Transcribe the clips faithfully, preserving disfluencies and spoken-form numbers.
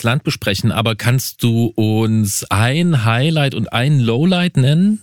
das Land besprechen, aber kannst du uns ein Highlight und ein Lowlight nennen?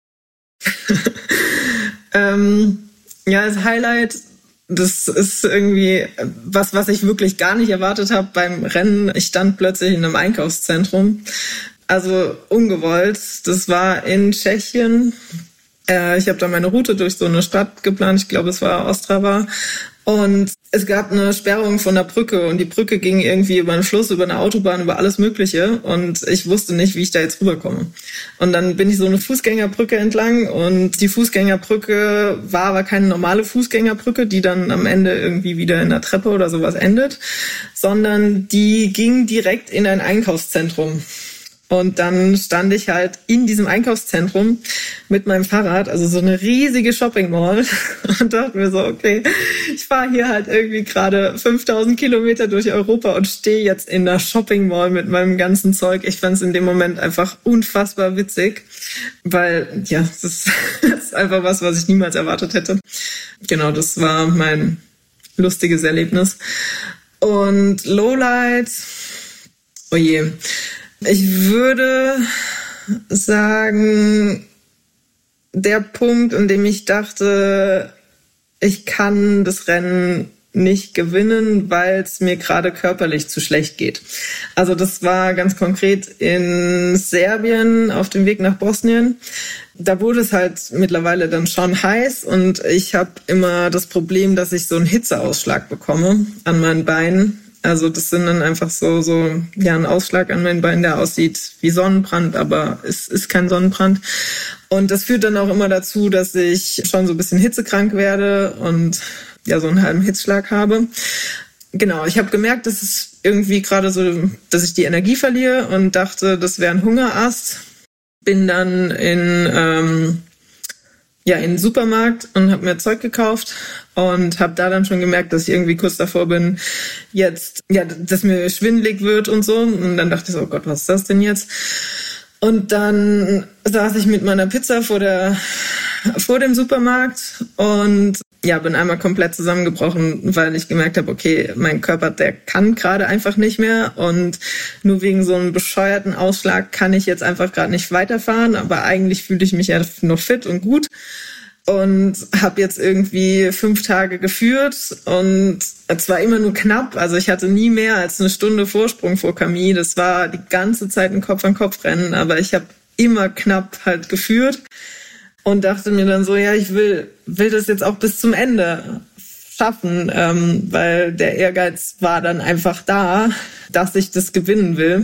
ähm, ja, das Highlight, das ist irgendwie was, was ich wirklich gar nicht erwartet habe beim Rennen. Ich stand plötzlich in einem Einkaufszentrum, also ungewollt. Das war in Tschechien. Äh, ich habe da meine Route durch so eine Stadt geplant. Ich glaube, es war Ostrava. Und es gab eine Sperrung von der Brücke und die Brücke ging irgendwie über einen Fluss, über eine Autobahn, über alles Mögliche und ich wusste nicht, wie ich da jetzt rüberkomme. Und dann bin ich so eine Fußgängerbrücke entlang und die Fußgängerbrücke war aber keine normale Fußgängerbrücke, die dann am Ende irgendwie wieder in der Treppe oder sowas endet, sondern die ging direkt in ein Einkaufszentrum. Und dann stand ich halt in diesem Einkaufszentrum mit meinem Fahrrad, also so eine riesige Shopping Mall und dachte mir so, okay, ich fahre hier halt irgendwie gerade fünftausend Kilometer durch Europa und stehe jetzt in der Shopping Mall mit meinem ganzen Zeug. Ich fand es in dem Moment einfach unfassbar witzig, weil ja, das ist, das ist einfach was, was ich niemals erwartet hätte. Genau, das war mein lustiges Erlebnis. Und Lowlight, oh je. Ich würde sagen, der Punkt, in dem ich dachte, ich kann das Rennen nicht gewinnen, weil es mir gerade körperlich zu schlecht geht. Also das war ganz konkret in Serbien auf dem Weg nach Bosnien. Da wurde es halt mittlerweile dann schon heiß und ich habe immer das Problem, dass ich so einen Hitzeausschlag bekomme an meinen Beinen. Also das sind dann einfach so, so ja, ein Ausschlag an meinen Beinen, der aussieht wie Sonnenbrand, aber es ist kein Sonnenbrand. Und das führt dann auch immer dazu, dass ich schon so ein bisschen hitzekrank werde und ja, so einen halben Hitzschlag habe. Genau, ich habe gemerkt, dass es irgendwie gerade so, dass ich die Energie verliere und dachte, das wäre ein Hungerast. Bin dann in ähm, ja in den Supermarkt und habe mir Zeug gekauft und habe da dann schon gemerkt, dass ich irgendwie kurz davor bin, jetzt ja, dass mir schwindelig wird und so. Und dann dachte ich so, oh Gott, was ist das denn jetzt? Und dann saß ich mit meiner Pizza vor der vor dem Supermarkt und ja, bin einmal komplett zusammengebrochen, weil ich gemerkt habe, okay, mein Körper, der kann gerade einfach nicht mehr und nur wegen so einem bescheuerten Ausschlag kann ich jetzt einfach gerade nicht weiterfahren, aber eigentlich fühle ich mich ja noch fit und gut und habe jetzt irgendwie fünf Tage geführt und es war immer nur knapp, also ich hatte nie mehr als eine Stunde Vorsprung vor Camille, das war die ganze Zeit ein Kopf-an-Kopf-Rennen, aber ich habe immer knapp halt geführt. Und dachte mir dann so, ja, ich will will das jetzt auch bis zum Ende schaffen, ähm, weil der Ehrgeiz war dann einfach da, dass ich das gewinnen will.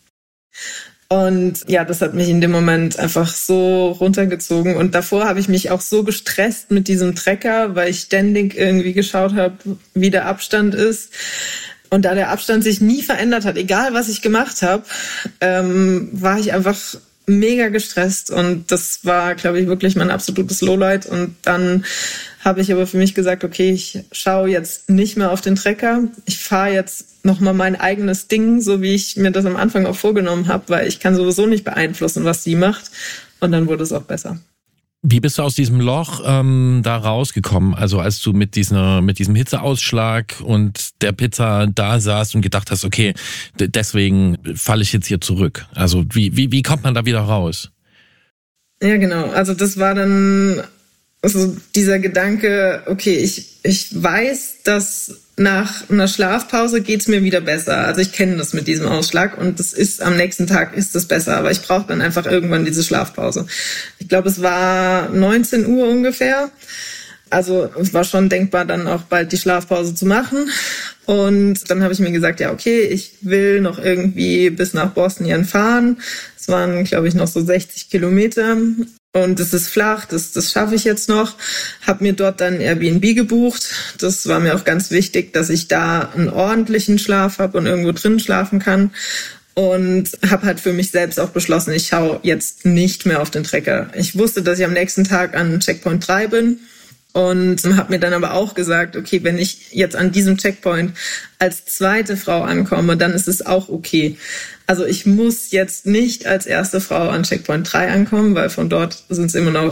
Und ja, das hat mich in dem Moment einfach so runtergezogen. Und davor habe ich mich auch so gestresst mit diesem Trecker, weil ich ständig irgendwie geschaut habe, wie der Abstand ist. Und da der Abstand sich nie verändert hat, egal was ich gemacht habe, ähm, war ich einfach mega gestresst und das war, glaube ich, wirklich mein absolutes Lowlight. Und dann habe ich aber für mich gesagt, okay, ich schaue jetzt nicht mehr auf den Trecker. Ich fahre jetzt nochmal mein eigenes Ding, so wie ich mir das am Anfang auch vorgenommen habe, weil ich kann sowieso nicht beeinflussen, was sie macht. Und dann wurde es auch besser. Wie bist du aus diesem Loch ähm, da rausgekommen? Also als du mit dieser, mit diesem Hitzeausschlag und der Pizza da saßt und gedacht hast, okay, d- deswegen falle ich jetzt hier zurück. Also wie, wie, wie kommt man da wieder raus? Ja, genau. Also das war dann also dieser Gedanke, okay, ich, ich weiß, dass nach einer Schlafpause geht's mir wieder besser. Also ich kenne das mit diesem Ausschlag und das ist am nächsten Tag ist das besser, aber ich brauche dann einfach irgendwann diese Schlafpause. Ich glaube, es war neunzehn Uhr ungefähr. Also es war schon denkbar, dann auch bald die Schlafpause zu machen. Und dann habe ich mir gesagt, ja, okay, ich will noch irgendwie bis nach Bosnien fahren. Es waren, glaube ich, noch so sechzig Kilometer. Und es ist flach, das, das schaffe ich jetzt noch. Habe mir dort dann Airbnb gebucht. Das war mir auch ganz wichtig, dass ich da einen ordentlichen Schlaf habe und irgendwo drin schlafen kann. Und habe halt für mich selbst auch beschlossen, ich schaue jetzt nicht mehr auf den Trecker. Ich wusste, dass ich am nächsten Tag an Checkpoint drei bin. Und habe mir dann aber auch gesagt, okay, wenn ich jetzt an diesem Checkpoint als zweite Frau ankomme, dann ist es auch okay. Also ich muss jetzt nicht als erste Frau an Checkpoint drei ankommen, weil von dort sind es immer noch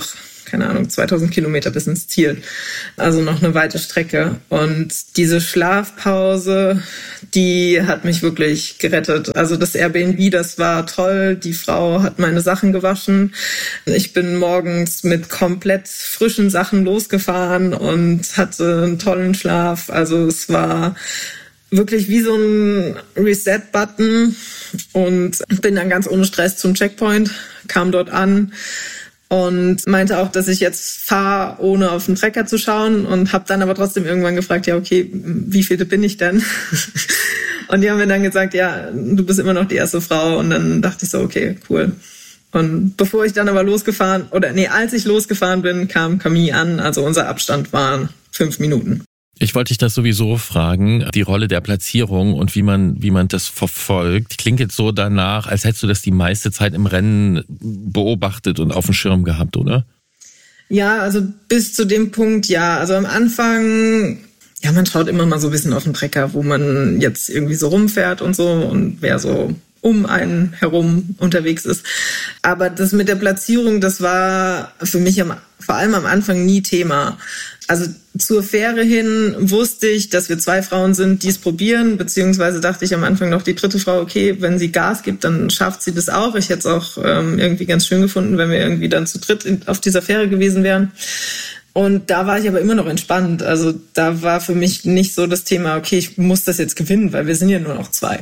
keine Ahnung, zweitausend Kilometer bis ins Ziel. Also noch eine weite Strecke. Und diese Schlafpause, die hat mich wirklich gerettet. Also das Airbnb, das war toll. Die Frau hat meine Sachen gewaschen. Ich bin morgens mit komplett frischen Sachen losgefahren und hatte einen tollen Schlaf. Also es war wirklich wie so ein Reset-Button und bin dann ganz ohne Stress zum Checkpoint, kam dort an und meinte auch, dass ich jetzt fahre, ohne auf den Trecker zu schauen, und habe dann aber trotzdem irgendwann gefragt, ja okay, wie viele bin ich denn? Und die haben mir dann gesagt, ja, du bist immer noch die erste Frau. Und dann dachte ich so, okay, cool. Und bevor ich dann aber losgefahren, oder nee, als ich losgefahren bin, kam Camille an, also unser Abstand waren fünf Minuten. Ich wollte dich das sowieso fragen, die Rolle der Platzierung und wie man wie man das verfolgt. Klingt jetzt so danach, als hättest du das die meiste Zeit im Rennen beobachtet und auf dem Schirm gehabt, oder? Ja, also bis zu dem Punkt, ja. Also am Anfang, ja, man schaut immer mal so ein bisschen auf den Trecker, wo man jetzt irgendwie so rumfährt und so und wer so um einen herum unterwegs ist. Aber das mit der Platzierung, das war für mich am, vor allem am Anfang nie Thema. Also zur Fähre hin wusste ich, dass wir zwei Frauen sind, die es probieren, beziehungsweise dachte ich am Anfang noch, die dritte Frau, okay, wenn sie Gas gibt, dann schafft sie das auch. Ich hätte es auch ähm, irgendwie ganz schön gefunden, wenn wir irgendwie dann zu dritt in, auf dieser Fähre gewesen wären. Und da war ich aber immer noch entspannt. Also da war für mich nicht so das Thema, okay, ich muss das jetzt gewinnen, weil wir sind ja nur noch zwei.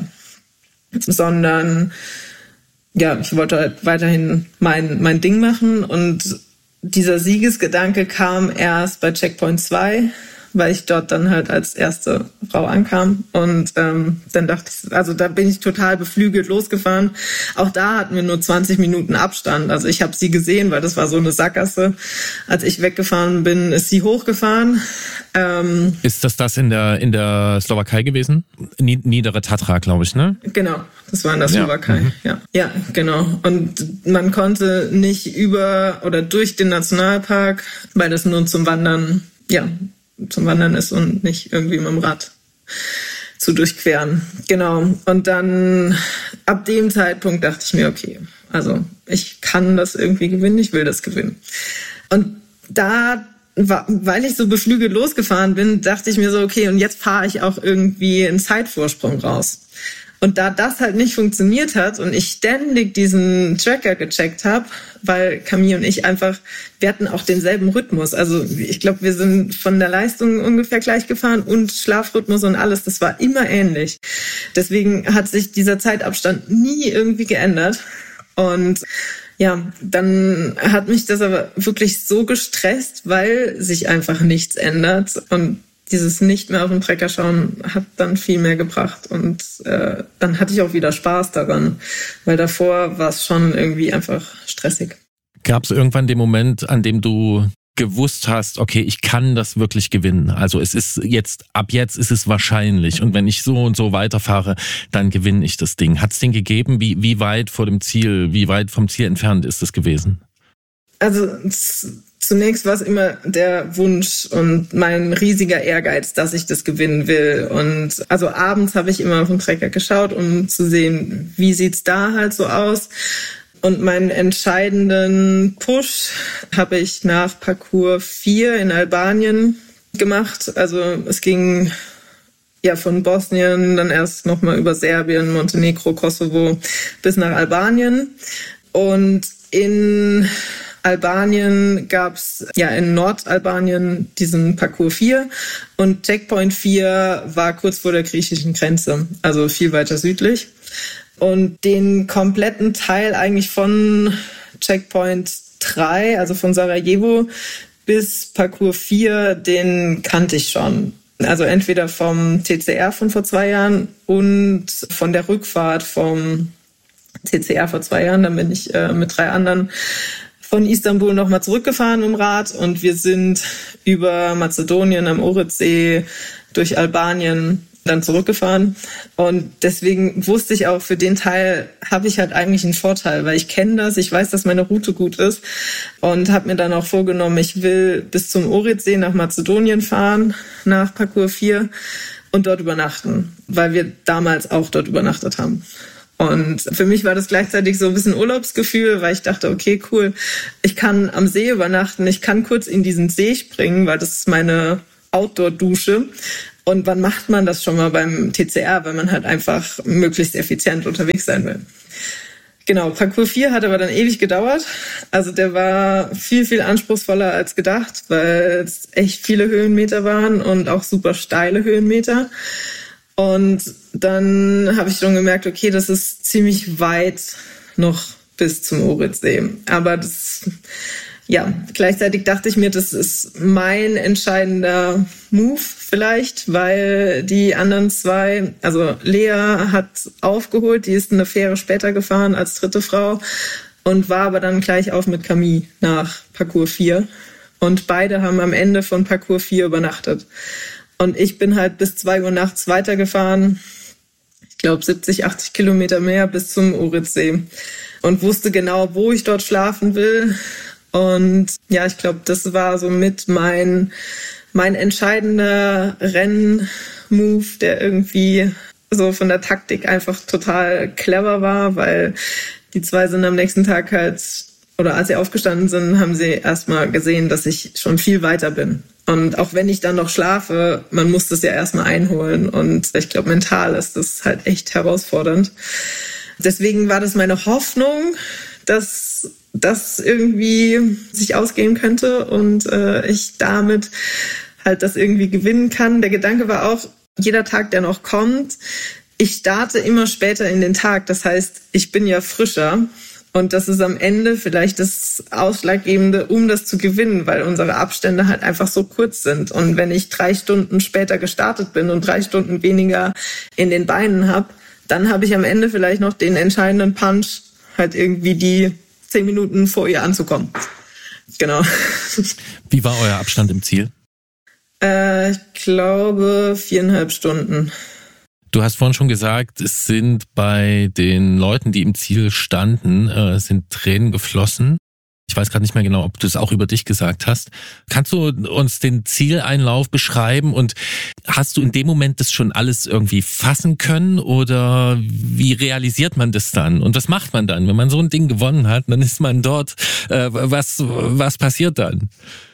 Sondern ja, ich wollte halt weiterhin mein, mein Ding machen, und dieser Siegesgedanke kam erst bei Checkpoint zwei, weil ich dort dann halt als erste Frau ankam. Und ähm, dann dachte ich, also da bin ich total beflügelt losgefahren. Auch da hatten wir nur zwanzig Minuten Abstand. Also ich habe sie gesehen, weil das war so eine Sackgasse. Als ich weggefahren bin, ist sie hochgefahren. Ähm, ist das das in der in der Slowakei gewesen? Niedere Tatra, glaube ich, ne? Genau, das war in der Slowakei, ja. Mhm. ja. Ja, genau. Und man konnte nicht über oder durch den Nationalpark, weil das nur zum Wandern, ja, zum Wandern ist und nicht irgendwie mit dem Rad zu durchqueren. Genau. Und dann ab dem Zeitpunkt dachte ich mir, okay, also ich kann das irgendwie gewinnen, ich will das gewinnen. Und da, weil ich so beflügelt losgefahren bin, dachte ich mir so, okay, und jetzt fahre ich auch irgendwie einen Zeitvorsprung raus. Und da das halt nicht funktioniert hat und ich ständig diesen Tracker gecheckt habe, weil Camille und ich einfach, wir hatten auch denselben Rhythmus. Also ich glaube, wir sind von der Leistung ungefähr gleich gefahren und Schlafrhythmus und alles, das war immer ähnlich. Deswegen hat sich dieser Zeitabstand nie irgendwie geändert. Und ja, dann hat mich das aber wirklich so gestresst, weil sich einfach nichts ändert. Und dieses nicht mehr auf den Trecker schauen hat dann viel mehr gebracht. Und äh, dann hatte ich auch wieder Spaß daran, weil davor war es schon irgendwie einfach stressig. Gab es irgendwann den Moment, an dem du gewusst hast, okay, ich kann das wirklich gewinnen? Also es ist jetzt, ab jetzt ist es wahrscheinlich. Und wenn ich so und so weiterfahre, dann gewinne ich das Ding. Hat es den gegeben? Wie, wie weit vor dem Ziel, wie weit vom Ziel entfernt ist es gewesen? Also zunächst war es immer der Wunsch und mein riesiger Ehrgeiz, dass ich das gewinnen will. Und also abends habe ich immer auf den Trecker geschaut, um zu sehen, wie sieht's da halt so aus. Und meinen entscheidenden Push habe ich nach Parcours vier in Albanien gemacht. Also es ging ja von Bosnien, dann erst nochmal über Serbien, Montenegro, Kosovo bis nach Albanien. Und in Albanien gab's ja in Nordalbanien diesen Parcours vier und Checkpoint vier war kurz vor der griechischen Grenze, also viel weiter südlich. Und den kompletten Teil eigentlich von Checkpoint drei, also von Sarajevo bis Parcours vier, den kannte ich schon. Also entweder vom T C R von vor zwei Jahren und von der Rückfahrt vom T C R vor zwei Jahren. Dann bin ich äh, mit drei anderen von Istanbul nochmal zurückgefahren im Rad und wir sind über Mazedonien am Ohridsee durch Albanien dann zurückgefahren. Und deswegen wusste ich auch, für den Teil habe ich halt eigentlich einen Vorteil, weil ich kenne das, ich weiß, dass meine Route gut ist und habe mir dann auch vorgenommen, ich will bis zum Ohridsee nach Mazedonien fahren, nach Parcours vier und dort übernachten, weil wir damals auch dort übernachtet haben. Und für mich war das gleichzeitig so ein bisschen Urlaubsgefühl, weil ich dachte, okay, cool, ich kann am See übernachten, ich kann kurz in diesen See springen, weil das ist meine Outdoor-Dusche. Und wann macht man das schon mal beim T C R, wenn man halt einfach möglichst effizient unterwegs sein will? Genau, Parcours vier hat aber dann ewig gedauert. Also der war viel, viel anspruchsvoller als gedacht, weil es echt viele Höhenmeter waren und auch super steile Höhenmeter. Und dann habe ich schon gemerkt, okay, das ist ziemlich weit noch bis zum Oritzsee. Aber das, ja, gleichzeitig dachte ich mir, das ist mein entscheidender Move vielleicht, weil die anderen zwei, also Lea hat aufgeholt, die ist eine Fähre später gefahren als dritte Frau und war aber dann gleich auf mit Camille nach Parcours vier. Und beide haben am Ende von Parcours vier übernachtet. Und ich bin halt bis zwei Uhr nachts weitergefahren, ich glaube siebzig, achtzig Kilometer mehr bis zum Oritzsee und wusste genau, wo ich dort schlafen will. Und ja, ich glaube, das war so mit mein, mein entscheidender Rennmove, der irgendwie so von der Taktik einfach total clever war, weil die zwei sind am nächsten Tag halt, oder als sie aufgestanden sind, haben sie erstmal gesehen, dass ich schon viel weiter bin. Und auch wenn ich dann noch schlafe, man muss das ja erstmal einholen. Und ich glaube, mental ist das halt echt herausfordernd. Deswegen war das meine Hoffnung, dass das irgendwie sich ausgehen könnte und äh, ich damit halt das irgendwie gewinnen kann. Der Gedanke war auch, jeder Tag, der noch kommt, ich starte immer später in den Tag. Das heißt, ich bin ja frischer. Und das ist am Ende vielleicht das Ausschlaggebende, um das zu gewinnen, weil unsere Abstände halt einfach so kurz sind. Und wenn ich drei Stunden später gestartet bin und drei Stunden weniger in den Beinen habe, dann habe ich am Ende vielleicht noch den entscheidenden Punch, halt irgendwie die zehn Minuten vor ihr anzukommen. Genau. Wie war euer Abstand im Ziel? Äh, ich glaube viereinhalb Stunden. Du hast vorhin schon gesagt, es sind bei den Leuten, die im Ziel standen, äh, sind Tränen geflossen. Ich weiß gerade nicht mehr genau, ob du es auch über dich gesagt hast. Kannst du uns den Zieleinlauf beschreiben und hast du in dem Moment das schon alles irgendwie fassen können oder wie realisiert man das dann? Und was macht man dann, wenn man so ein Ding gewonnen hat? Dann ist man dort. Äh, was, was passiert dann?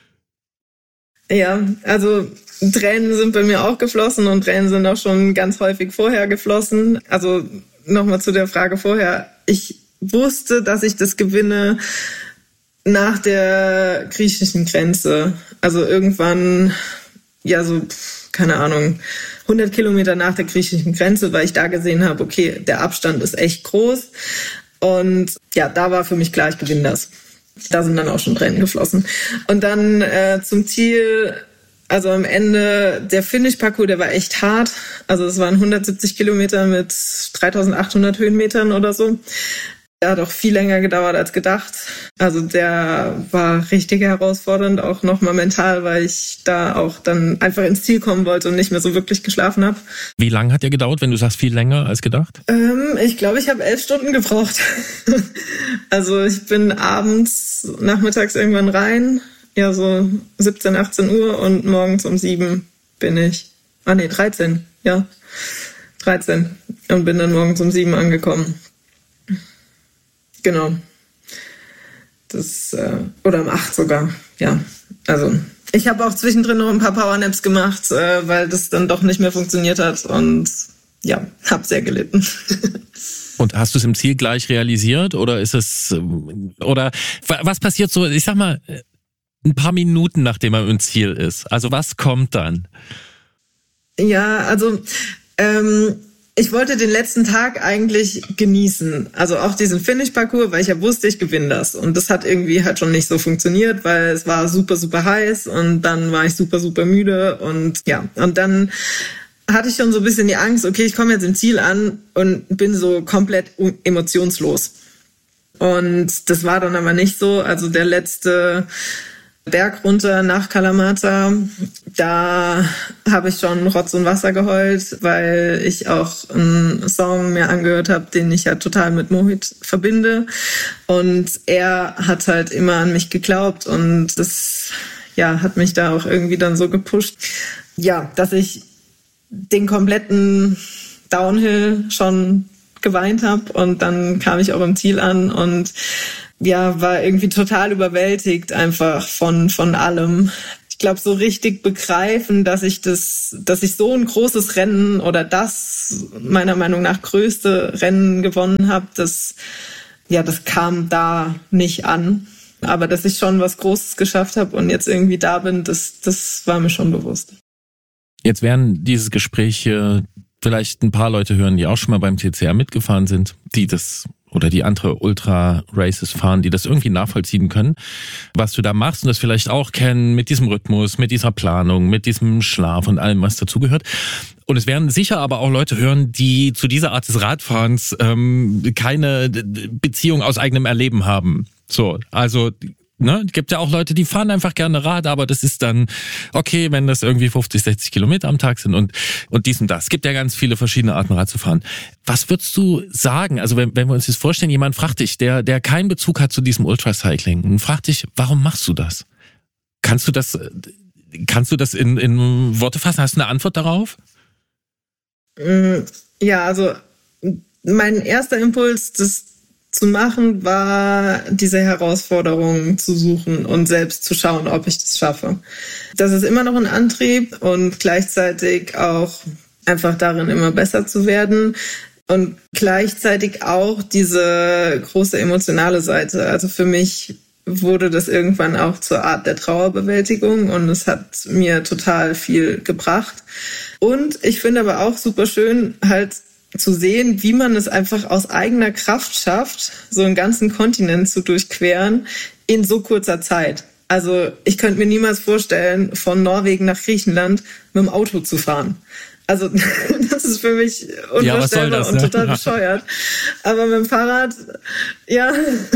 Ja, also Tränen sind bei mir auch geflossen und Tränen sind auch schon ganz häufig vorher geflossen. Also nochmal zu der Frage vorher. Ich wusste, dass ich das gewinne nach der griechischen Grenze. Also irgendwann, ja so, keine Ahnung, hundert Kilometer nach der griechischen Grenze, weil ich da gesehen habe, okay, der Abstand ist echt groß. Und ja, da war für mich klar, ich gewinne das. Da sind dann auch schon Tränen geflossen. Und dann äh, zum Ziel, also am Ende, der Finish-Parcours, der war echt hart. Also es waren hundertsiebzig Kilometer mit dreitausendachthundert Höhenmetern oder so. Der hat auch viel länger gedauert als gedacht. Also der war richtig herausfordernd, auch nochmal mental, weil ich da auch dann einfach ins Ziel kommen wollte und nicht mehr so wirklich geschlafen habe. Wie lange hat der gedauert, wenn du sagst viel länger als gedacht? Ähm, ich glaube, ich habe elf Stunden gebraucht. Also ich bin abends, nachmittags irgendwann rein, ja so siebzehn, achtzehn Uhr und morgens um sieben bin ich, ah nee, dreizehn, ja, dreizehn und bin dann morgens um sieben angekommen. Genau. Das, äh, oder um acht sogar, ja. Also ich habe auch zwischendrin noch ein paar Powernaps gemacht, äh, weil das dann doch nicht mehr funktioniert hat und ja, habe sehr gelitten. Und hast du es im Ziel gleich realisiert oder ist es, oder was passiert so, ich sag mal, ein paar Minuten nachdem man im Ziel ist? Also was kommt dann? Ja, also ähm, ich wollte den letzten Tag eigentlich genießen. Also auch diesen Finish-Parcours, weil ich ja wusste, ich gewinne das. Und das hat irgendwie halt schon nicht so funktioniert, weil es war super, super heiß und dann war ich super, super müde und ja. Und dann hatte ich schon so ein bisschen die Angst, okay, ich komme jetzt im Ziel an und bin so komplett emotionslos. Und das war dann aber nicht so. Also der letzte Berg runter nach Kalamata, da habe ich schon Rotz und Wasser geheult, weil ich auch einen Song mir angehört habe, den ich ja total mit Mohit verbinde. Und er hat halt immer an mich geglaubt und das ja, hat mich da auch irgendwie dann so gepusht. Ja, dass ich den kompletten Downhill schon geweint habe. Und dann kam ich auch im Ziel an und ja, war irgendwie total überwältigt einfach von, von allem. Ich glaube, so richtig begreifen, dass ich das, dass ich so ein großes Rennen oder das meiner Meinung nach größte Rennen gewonnen habe, das, ja, das kam da nicht an. Aber dass ich schon was Großes geschafft habe und jetzt irgendwie da bin, das, das war mir schon bewusst. Jetzt werden dieses Gespräch hier vielleicht ein paar Leute hören, die auch schon mal beim T C R mitgefahren sind, die das oder die andere Ultra-Races fahren, die das irgendwie nachvollziehen können, was du da machst und das vielleicht auch kennen mit diesem Rhythmus, mit dieser Planung, mit diesem Schlaf und allem, was dazugehört. Und es werden sicher aber auch Leute hören, die zu dieser Art des Radfahrens ähm, keine Beziehung aus eigenem Erleben haben. So, also ne, gibt ja auch Leute, die fahren einfach gerne Rad, aber das ist dann okay, wenn das irgendwie fünfzig, sechzig Kilometer am Tag sind und und dies und das. Es gibt ja ganz viele verschiedene Arten, Rad zu fahren. Was würdest du sagen? Also wenn, wenn wir uns das vorstellen, jemand fragt dich, der der keinen Bezug hat zu diesem Ultracycling und fragt dich, warum machst du das? Kannst du das kannst du das in in Worte fassen? Hast du eine Antwort darauf? Ja, also mein erster Impuls, das zu machen, war diese Herausforderung zu suchen und selbst zu schauen, ob ich das schaffe. Das ist immer noch ein Antrieb und gleichzeitig auch einfach darin, immer besser zu werden und gleichzeitig auch diese große emotionale Seite. Also für mich wurde das irgendwann auch zur Art der Trauerbewältigung und es hat mir total viel gebracht. Und ich finde aber auch super schön, halt zu sehen, wie man es einfach aus eigener Kraft schafft, so einen ganzen Kontinent zu durchqueren in so kurzer Zeit. Also ich könnte mir niemals vorstellen, von Norwegen nach Griechenland mit dem Auto zu fahren. Also das ist für mich unvorstellbar ja, und total ne? bescheuert. Aber mit dem Fahrrad, ja,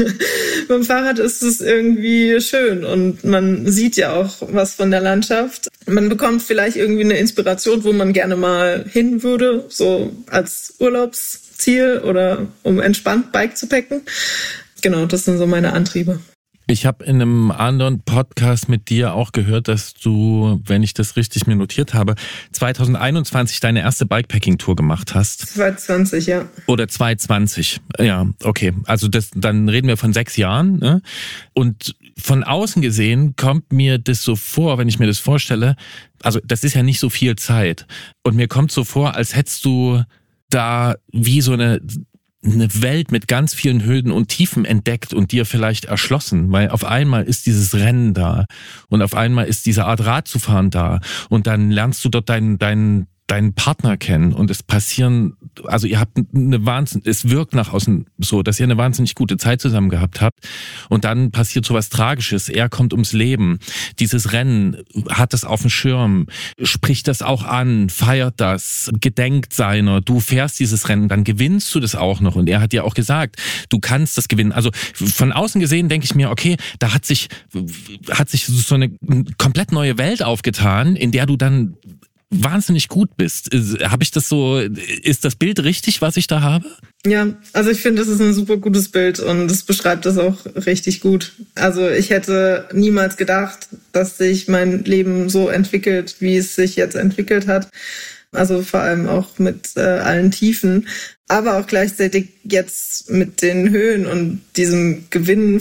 mit dem Fahrrad ist es irgendwie schön und man sieht ja auch was von der Landschaft. Man bekommt vielleicht irgendwie eine Inspiration, wo man gerne mal hin würde, so als Urlaubsziel oder um entspannt Bike zu packen. Genau, das sind so meine Antriebe. Ich habe in einem anderen Podcast mit dir auch gehört, dass du, wenn ich das richtig mir notiert habe, zwanzig einundzwanzig deine erste Bikepacking-Tour gemacht hast. zwanzig zwanzig, ja. Oder zwanzig zwanzig, ja, okay. Also das, dann reden wir von sechs Jahren. Ne? Und von außen gesehen kommt mir das so vor, wenn ich mir das vorstelle, also das ist ja nicht so viel Zeit. Und mir kommt so vor, als hättest du da wie so eine... eine Welt mit ganz vielen Höhen und Tiefen entdeckt und dir vielleicht erschlossen, weil auf einmal ist dieses Rennen da und auf einmal ist diese Art Rad zu fahren da und dann lernst du dort deinen deinen deinen Partner kennen und es passieren, also ihr habt eine Wahnsinn, es wirkt nach außen so, dass ihr eine wahnsinnig gute Zeit zusammen gehabt habt und dann passiert sowas Tragisches, er kommt ums Leben, dieses Rennen hat es auf dem Schirm, spricht das auch an, feiert das, gedenkt seiner, du fährst dieses Rennen, dann gewinnst du das auch noch und er hat dir auch gesagt, du kannst das gewinnen. Also von außen gesehen denke ich mir, okay, da hat sich hat sich so eine komplett neue Welt aufgetan, in der du dann wahnsinnig gut bist. Habe ich das so, ist das Bild richtig, was ich da habe? Ja, also ich finde, das ist ein super gutes Bild und es beschreibt das auch richtig gut. Also ich hätte niemals gedacht, dass sich mein Leben so entwickelt, wie es sich jetzt entwickelt hat. Also vor allem auch mit äh, allen Tiefen, aber auch gleichzeitig jetzt mit den Höhen und diesem Gewinn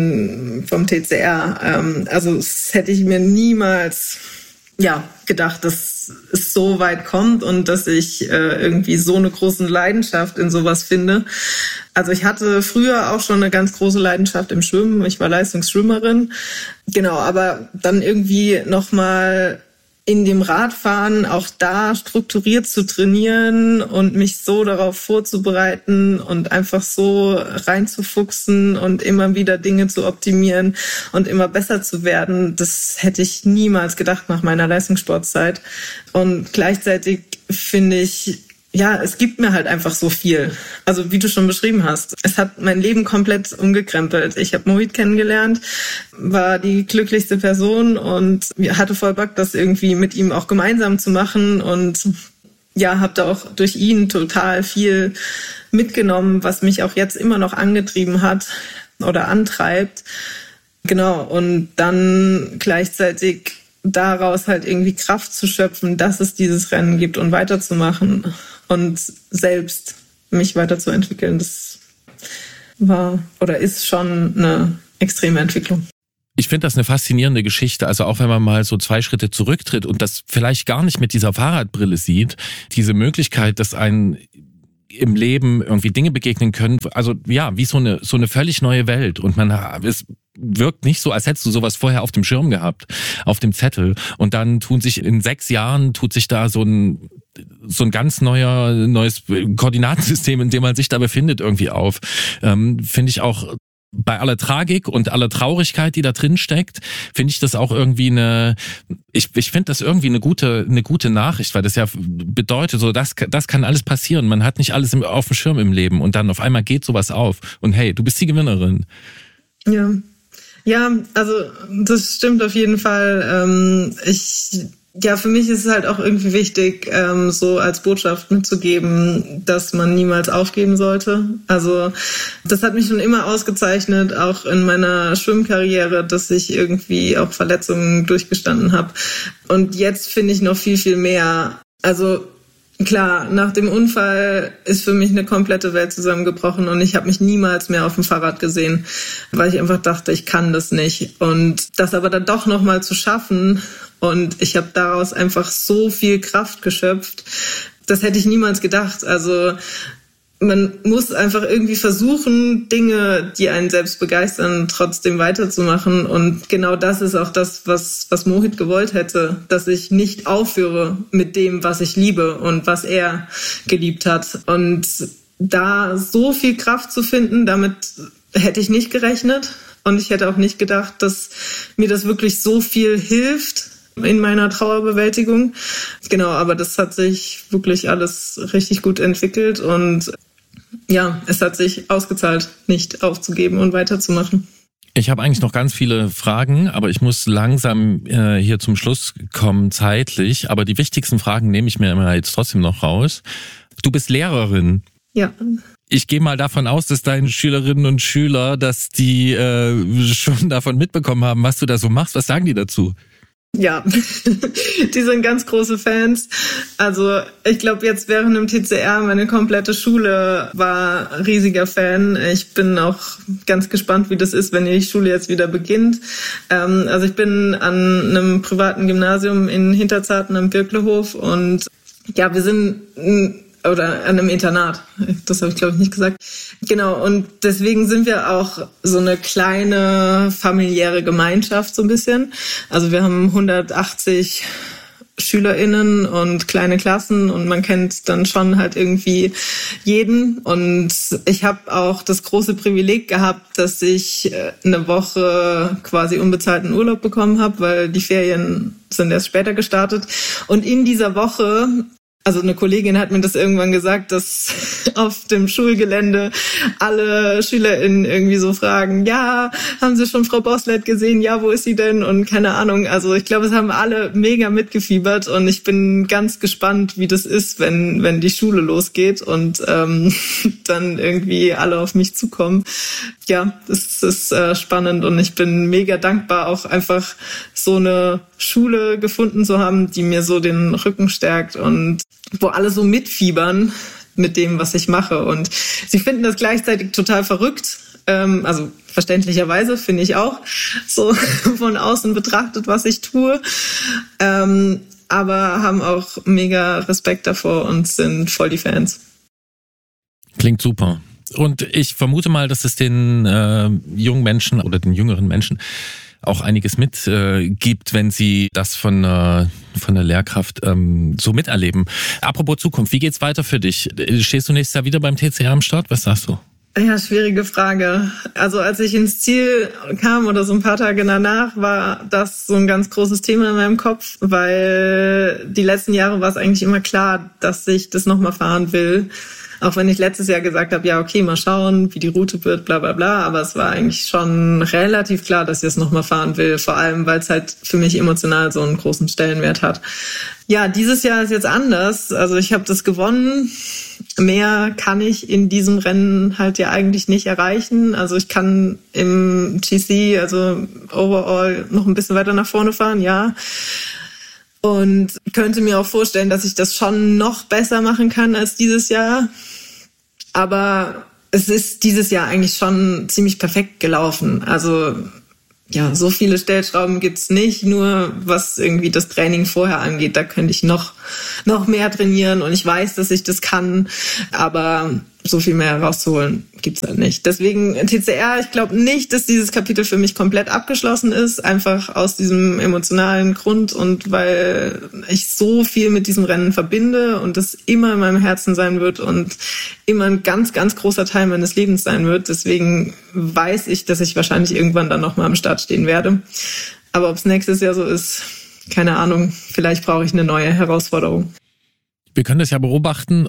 von vom T C R. Ähm, also das hätte ich mir niemals ja gedacht, dass es so weit kommt und dass ich äh, irgendwie so eine große Leidenschaft in sowas finde. Also ich hatte früher auch schon eine ganz große Leidenschaft im Schwimmen. Ich war Leistungsschwimmerin. Genau, aber dann irgendwie nochmal in dem Radfahren auch da strukturiert zu trainieren und mich so darauf vorzubereiten und einfach so reinzufuchsen und immer wieder Dinge zu optimieren und immer besser zu werden, das hätte ich niemals gedacht nach meiner Leistungssportzeit. Und gleichzeitig finde ich, ja, es gibt mir halt einfach so viel. Also wie du schon beschrieben hast, es hat mein Leben komplett umgekrempelt. Ich habe Mohit kennengelernt, war die glücklichste Person und hatte voll Bock, das irgendwie mit ihm auch gemeinsam zu machen und ja, habe da auch durch ihn total viel mitgenommen, was mich auch jetzt immer noch angetrieben hat oder antreibt. Genau, und dann gleichzeitig daraus halt irgendwie Kraft zu schöpfen, dass es dieses Rennen gibt und weiterzumachen und selbst mich weiterzuentwickeln. Das war oder ist schon eine extreme Entwicklung. Ich finde das eine faszinierende Geschichte. Also auch wenn man mal so zwei Schritte zurücktritt und das vielleicht gar nicht mit dieser Fahrradbrille sieht, diese Möglichkeit, dass ein im Leben irgendwie Dinge begegnen können, also ja, wie so eine so eine völlig neue Welt und man es wirkt nicht so, als hättest du sowas vorher auf dem Schirm gehabt, auf dem Zettel und dann tun sich in sechs Jahren tut sich da so ein so ein ganz neuer neues Koordinatensystem, in dem man sich da befindet, irgendwie auf. Ähm, finde ich auch bei aller Tragik und aller Traurigkeit, die da drin steckt, finde ich das auch irgendwie eine, ich, ich finde das irgendwie eine gute, eine gute Nachricht, weil das ja bedeutet, so, das, das kann alles passieren. Man hat nicht alles im, auf dem Schirm im Leben und dann auf einmal geht sowas auf und hey, du bist die Gewinnerin. Ja. Ja, also, das stimmt auf jeden Fall. Ähm, ich, Ja, für mich ist es halt auch irgendwie wichtig, ähm, so als Botschaft mitzugeben, dass man niemals aufgeben sollte. Also das hat mich schon immer ausgezeichnet, auch in meiner Schwimmkarriere, dass ich irgendwie auch Verletzungen durchgestanden habe. Und jetzt finde ich noch viel, viel mehr. Also klar, nach dem Unfall ist für mich eine komplette Welt zusammengebrochen und ich habe mich niemals mehr auf dem Fahrrad gesehen, weil ich einfach dachte, ich kann das nicht. Und das aber dann doch nochmal zu schaffen und ich habe daraus einfach so viel Kraft geschöpft, das hätte ich niemals gedacht. Also man muss einfach irgendwie versuchen, Dinge, die einen selbst begeistern, trotzdem weiterzumachen. Und genau das ist auch das, was, was Mohit gewollt hätte, dass ich nicht aufhöre mit dem, was ich liebe und was er geliebt hat. Und da so viel Kraft zu finden, damit hätte ich nicht gerechnet. Und ich hätte auch nicht gedacht, dass mir das wirklich so viel hilft in meiner Trauerbewältigung. Genau, aber das hat sich wirklich alles richtig gut entwickelt und ja, es hat sich ausgezahlt, nicht aufzugeben und weiterzumachen. Ich habe eigentlich noch ganz viele Fragen, aber ich muss langsam äh, hier zum Schluss kommen zeitlich. Aber die wichtigsten Fragen nehme ich mir immer jetzt trotzdem noch raus. Du bist Lehrerin. Ja. Ich gehe mal davon aus, dass deine Schülerinnen und Schüler, dass die äh, schon davon mitbekommen haben, was du da so machst. Was sagen die dazu? Ja, die sind ganz große Fans. Also ich glaube, jetzt während dem T C R, meine komplette Schule war riesiger Fan. Ich bin auch ganz gespannt, wie das ist, wenn die Schule jetzt wieder beginnt. Ähm, also ich bin an einem privaten Gymnasium in Hinterzarten am Birklehof und ja, wir sind oder an einem Internat. Das habe ich, glaube ich, nicht gesagt. Genau, und deswegen sind wir auch so eine kleine familiäre Gemeinschaft so ein bisschen. Also wir haben hundertachtzig SchülerInnen und kleine Klassen und man kennt dann schon halt irgendwie jeden. Und ich habe auch das große Privileg gehabt, dass ich eine Woche quasi unbezahlten Urlaub bekommen habe, weil die Ferien sind erst später gestartet. Und in dieser Woche, also eine Kollegin hat mir das irgendwann gesagt, dass auf dem Schulgelände alle SchülerInnen irgendwie so fragen, ja, haben Sie schon Frau Boslett gesehen? Ja, wo ist sie denn? Und keine Ahnung. Also ich glaube, es haben alle mega mitgefiebert und ich bin ganz gespannt, wie das ist, wenn wenn die Schule losgeht und ähm, dann irgendwie alle auf mich zukommen. Ja, das ist äh, spannend und ich bin mega dankbar, auch einfach so eine Schule gefunden zu haben, die mir so den Rücken stärkt und wo alle so mitfiebern mit dem, was ich mache. Und sie finden das gleichzeitig total verrückt. Ähm, also verständlicherweise finde ich auch, so von außen betrachtet, was ich tue. Ähm, aber haben auch mega Respekt davor und sind voll die Fans. Klingt super. Und ich vermute mal, dass es den äh, jungen Menschen oder den jüngeren Menschen auch einiges mit äh, gibt, wenn sie das von äh, von der Lehrkraft ähm, so miterleben. Apropos Zukunft, wie geht's weiter für dich? Stehst du nächstes Jahr wieder beim T C R am Start? Was sagst du? Ja, schwierige Frage. Also als ich ins Ziel kam oder so ein paar Tage danach, war das so ein ganz großes Thema in meinem Kopf, weil die letzten Jahre war es eigentlich immer klar, dass ich das nochmal fahren will. Auch wenn ich letztes Jahr gesagt habe, ja, okay, mal schauen, wie die Route wird, bla bla bla. Aber es war eigentlich schon relativ klar, dass ich es nochmal fahren will. Vor allem, weil es halt für mich emotional so einen großen Stellenwert hat. Ja, dieses Jahr ist jetzt anders. Also ich habe das gewonnen. Mehr kann ich in diesem Rennen halt ja eigentlich nicht erreichen. Also ich kann im G C, also overall, noch ein bisschen weiter nach vorne fahren, ja. Und könnte mir auch vorstellen, dass ich das schon noch besser machen kann als dieses Jahr. Aber es ist dieses Jahr eigentlich schon ziemlich perfekt gelaufen. Also ja, so viele Stellschrauben gibt's nicht, nur was irgendwie das Training vorher angeht. Da könnte ich noch, noch mehr trainieren und ich weiß, dass ich das kann, aber so viel mehr rauszuholen gibt's halt nicht. Deswegen T C R, ich glaube nicht, dass dieses Kapitel für mich komplett abgeschlossen ist, einfach aus diesem emotionalen Grund und weil ich so viel mit diesem Rennen verbinde und das immer in meinem Herzen sein wird und immer ein ganz, ganz großer Teil meines Lebens sein wird. Deswegen weiß ich, dass ich wahrscheinlich irgendwann dann nochmal am Start stehen werde. Aber ob es nächstes Jahr so ist, keine Ahnung. Vielleicht brauche ich eine neue Herausforderung. Wir können das ja beobachten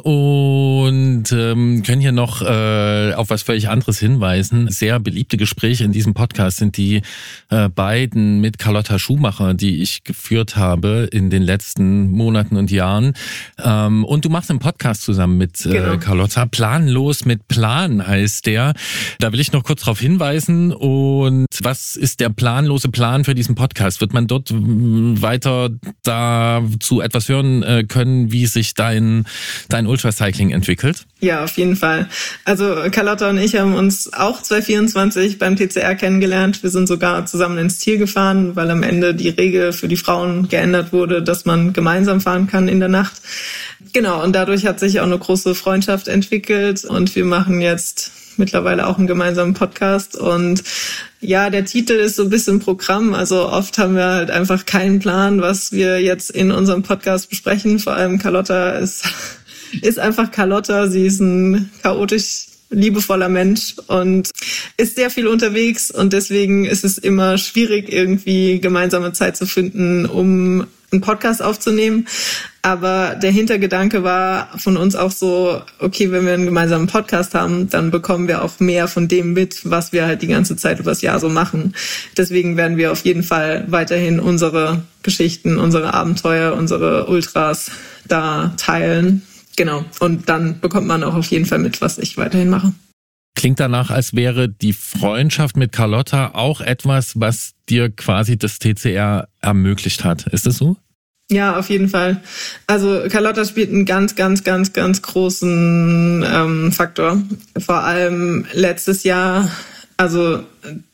und ähm, können hier noch äh, auf was völlig anderes hinweisen. Sehr beliebte Gespräche in diesem Podcast sind die äh, beiden mit Carlotta Schumacher, die ich geführt habe in den letzten Monaten und Jahren. Ähm, und du machst einen Podcast zusammen mit äh, genau. Carlotta. Planlos mit Plan heißt der. Da will ich noch kurz darauf hinweisen. Und was ist der planlose Plan für diesen Podcast? Wird man dort weiter dazu etwas hören äh, können, wie sich dein, dein Ultracycling entwickelt? Ja, auf jeden Fall. Also Carlotta und ich haben uns auch zwanzig vierundzwanzig beim T C R kennengelernt. Wir sind sogar zusammen ins Ziel gefahren, weil am Ende die Regel für die Frauen geändert wurde, dass man gemeinsam fahren kann in der Nacht. Genau, und dadurch hat sich auch eine große Freundschaft entwickelt und wir machen jetzt mittlerweile auch einen gemeinsamen Podcast und ja, der Titel ist so ein bisschen Programm, also oft haben wir halt einfach keinen Plan, was wir jetzt in unserem Podcast besprechen, vor allem Carlotta ist, ist einfach Carlotta, sie ist ein chaotisch liebevoller Mensch und ist sehr viel unterwegs und deswegen ist es immer schwierig, irgendwie gemeinsame Zeit zu finden, um einen Podcast aufzunehmen. Aber der Hintergedanke war von uns auch so, okay, wenn wir einen gemeinsamen Podcast haben, dann bekommen wir auch mehr von dem mit, was wir halt die ganze Zeit übers Jahr so machen. Deswegen werden wir auf jeden Fall weiterhin unsere Geschichten, unsere Abenteuer, unsere Ultras da teilen. Genau. Und dann bekommt man auch auf jeden Fall mit, was ich weiterhin mache. Klingt danach, als wäre die Freundschaft mit Carlotta auch etwas, was dir quasi das T C R ermöglicht hat. Ist das so? Ja, auf jeden Fall. Also Carlotta spielt einen ganz, ganz, ganz, ganz großen ähm, Faktor. Vor allem letztes Jahr, also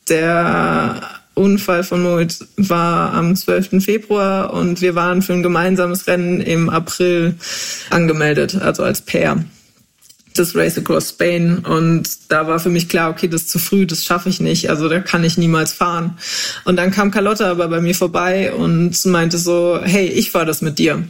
der Unfall von Mohit war am zwölften Februar und wir waren für ein gemeinsames Rennen im April angemeldet, also als Pair. Das Race Across Spain und da war für mich klar, okay, das ist zu früh, das schaffe ich nicht, also da kann ich niemals fahren. Und dann kam Carlotta aber bei mir vorbei und meinte so, hey, ich fahre das mit dir.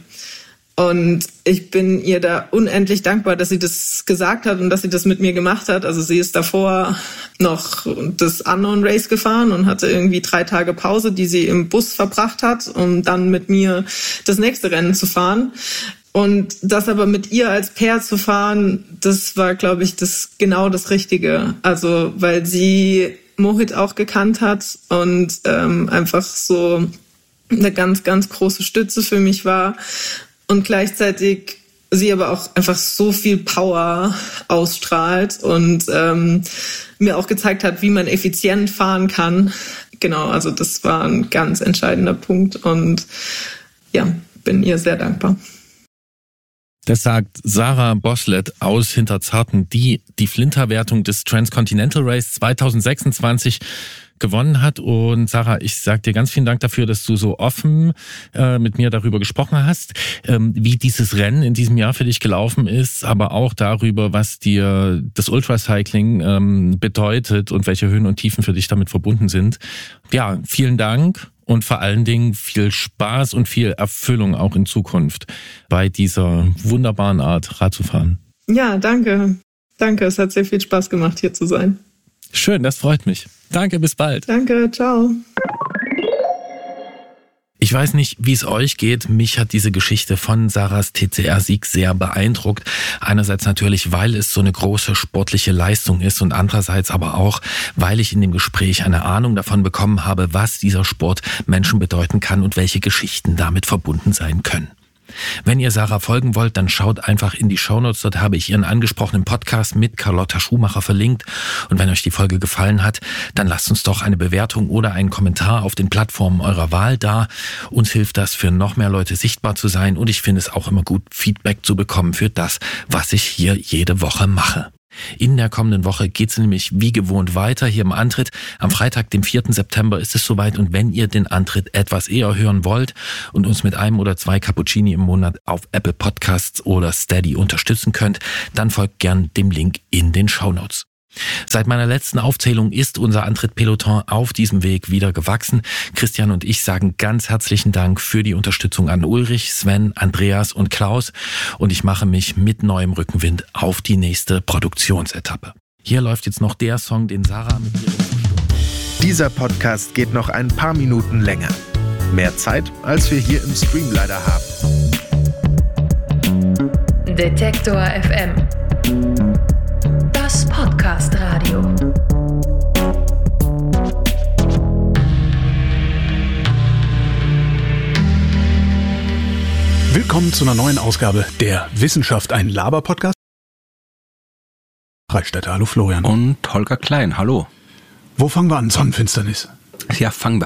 Und ich bin ihr da unendlich dankbar, dass sie das gesagt hat und dass sie das mit mir gemacht hat. Also sie ist davor noch das Unknown Race gefahren und hatte irgendwie drei Tage Pause, die sie im Bus verbracht hat, um dann mit mir das nächste Rennen zu fahren. Und das aber mit ihr als Pair zu fahren, das war, glaube ich, das genau das Richtige. Also weil sie Mohit auch gekannt hat und ähm, einfach so eine ganz, ganz große Stütze für mich war. Und gleichzeitig sie aber auch einfach so viel Power ausstrahlt und ähm, mir auch gezeigt hat, wie man effizient fahren kann. Genau, also das war ein ganz entscheidender Punkt und ja, bin ihr sehr dankbar. Das sagt Sarah Boschlet aus Hinterzarten, die die Flinter-Wertung des Transcontinental Race zwanzig sechsundzwanzig gewonnen hat. Und Sarah, ich sag dir ganz vielen Dank dafür, dass du so offen äh, mit mir darüber gesprochen hast, ähm, wie dieses Rennen in diesem Jahr für dich gelaufen ist, aber auch darüber, was dir das Ultracycling ähm, bedeutet und welche Höhen und Tiefen für dich damit verbunden sind. Ja, vielen Dank. Und vor allen Dingen viel Spaß und viel Erfüllung auch in Zukunft bei dieser wunderbaren Art, Rad zu fahren. Ja, danke. Danke, es hat sehr viel Spaß gemacht, hier zu sein. Schön, das freut mich. Danke, bis bald. Danke, ciao. Ich weiß nicht, wie es euch geht. Mich hat diese Geschichte von Sarahs T C R-Sieg sehr beeindruckt. Einerseits natürlich, weil es so eine große sportliche Leistung ist und andererseits aber auch, weil ich in dem Gespräch eine Ahnung davon bekommen habe, was dieser Sport Menschen bedeuten kann und welche Geschichten damit verbunden sein können. Wenn ihr Sarah folgen wollt, dann schaut einfach in die Shownotes. Dort habe ich ihren angesprochenen Podcast mit Carlotta Schumacher verlinkt. Und wenn euch die Folge gefallen hat, dann lasst uns doch eine Bewertung oder einen Kommentar auf den Plattformen eurer Wahl da. Uns hilft das, für noch mehr Leute sichtbar zu sein. Und ich finde es auch immer gut, Feedback zu bekommen für das, was ich hier jede Woche mache. In der kommenden Woche geht's nämlich wie gewohnt weiter hier im Antritt. Am Freitag, dem vierten September ist es soweit und wenn ihr den Antritt etwas eher hören wollt und uns mit einem oder zwei Cappuccini im Monat auf Apple Podcasts oder Steady unterstützen könnt, dann folgt gern dem Link in den Shownotes. Seit meiner letzten Aufzählung ist unser Antritt-Peloton auf diesem Weg wieder gewachsen. Christian und ich sagen ganz herzlichen Dank für die Unterstützung an Ulrich, Sven, Andreas und Klaus und ich mache mich mit neuem Rückenwind auf die nächste Produktionsetappe. Hier läuft jetzt noch der Song, den Sarah mit ihrem... Dieser Podcast geht noch ein paar Minuten länger. Mehr Zeit, als wir hier im Stream leider haben. Detektor F M. Das Podcast-Radio. Willkommen zu einer neuen Ausgabe der Wissenschaft, ein Laber-Podcast. Freistädter, hallo Florian. Und Holger Klein, hallo. Wo fangen wir an? Sonnenfinsternis. Ja, fangen wir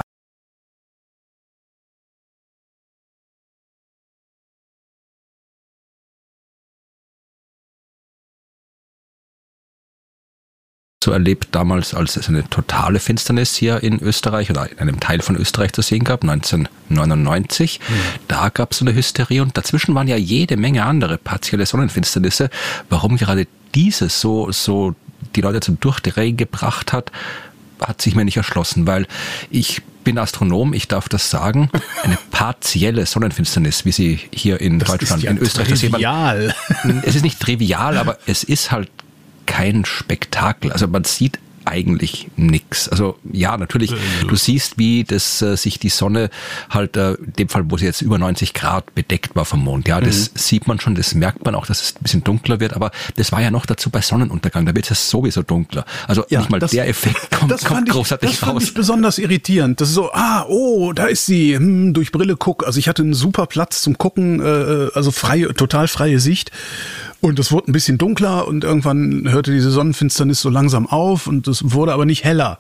so erlebt damals, als es eine totale Finsternis hier in Österreich oder in einem Teil von Österreich zu sehen gab, neunzehnhundertneunundneunzig. Mhm. Da gab es so eine Hysterie und dazwischen waren ja jede Menge andere partielle Sonnenfinsternisse. Warum gerade dieses so, so die Leute zum Durchdrehen gebracht hat, hat sich mir nicht erschlossen, weil ich bin Astronom, ich darf das sagen, eine partielle Sonnenfinsternis, wie sie hier in das Deutschland, ist ja in Österreich zu sehen war. Trivial. Es ist nicht trivial, aber es ist halt kein Spektakel. Also man sieht eigentlich nichts. Also ja, natürlich, du siehst, wie das äh, sich die Sonne halt, äh, in dem Fall, wo sie jetzt über neunzig Grad bedeckt war vom Mond, ja, das mhm. sieht man schon, das merkt man auch, dass es ein bisschen dunkler wird, aber das war ja noch dazu bei Sonnenuntergang, da wird es sowieso dunkler. Also ja, nicht mal das, der Effekt kommt, das kommt ich, großartig das raus. Das fand ich besonders irritierend. Das ist so, ah, oh, da ist sie, hm, durch Brille guck. Also ich hatte einen super Platz zum Gucken, äh, also freie, total freie Sicht. Und es wurde ein bisschen dunkler und irgendwann hörte diese Sonnenfinsternis so langsam auf und es wurde aber nicht heller.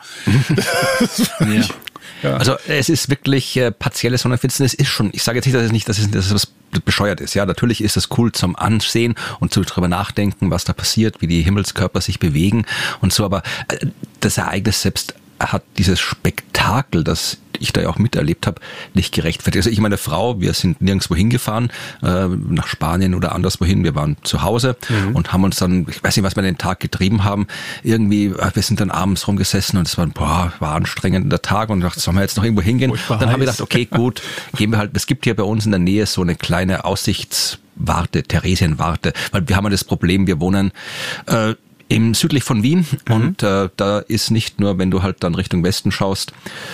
ja. Ja. Also es ist wirklich äh, partielle Sonnenfinsternis ist schon, ich sage jetzt nicht, dass es nicht, dass es, dass es was bescheuert ist. Ja, natürlich ist es cool zum Ansehen und zu drüber nachdenken, was da passiert, wie die Himmelskörper sich bewegen und so, aber äh, das Ereignis selbst hat dieses Spektakel, das ich da ja auch miterlebt habe, nicht gerechtfertigt. Also ich meine Frau, wir sind nirgendwo hingefahren, äh, nach Spanien oder anderswohin, wir waren zu Hause mhm. und haben uns dann, ich weiß nicht, was wir den Tag getrieben haben, irgendwie, wir sind dann abends rumgesessen und es war, boah, war anstrengend der Tag und dachte, sollen wir jetzt noch irgendwo hingehen? Dann heiß. haben wir gedacht, okay, gut, gehen wir halt, es gibt hier bei uns in der Nähe so eine kleine Aussichtswarte, Theresienwarte, weil wir haben ja das Problem, wir wohnen äh, im südlich von Wien mhm. und äh, da ist nicht nur, wenn du halt dann Richtung Westen schaust,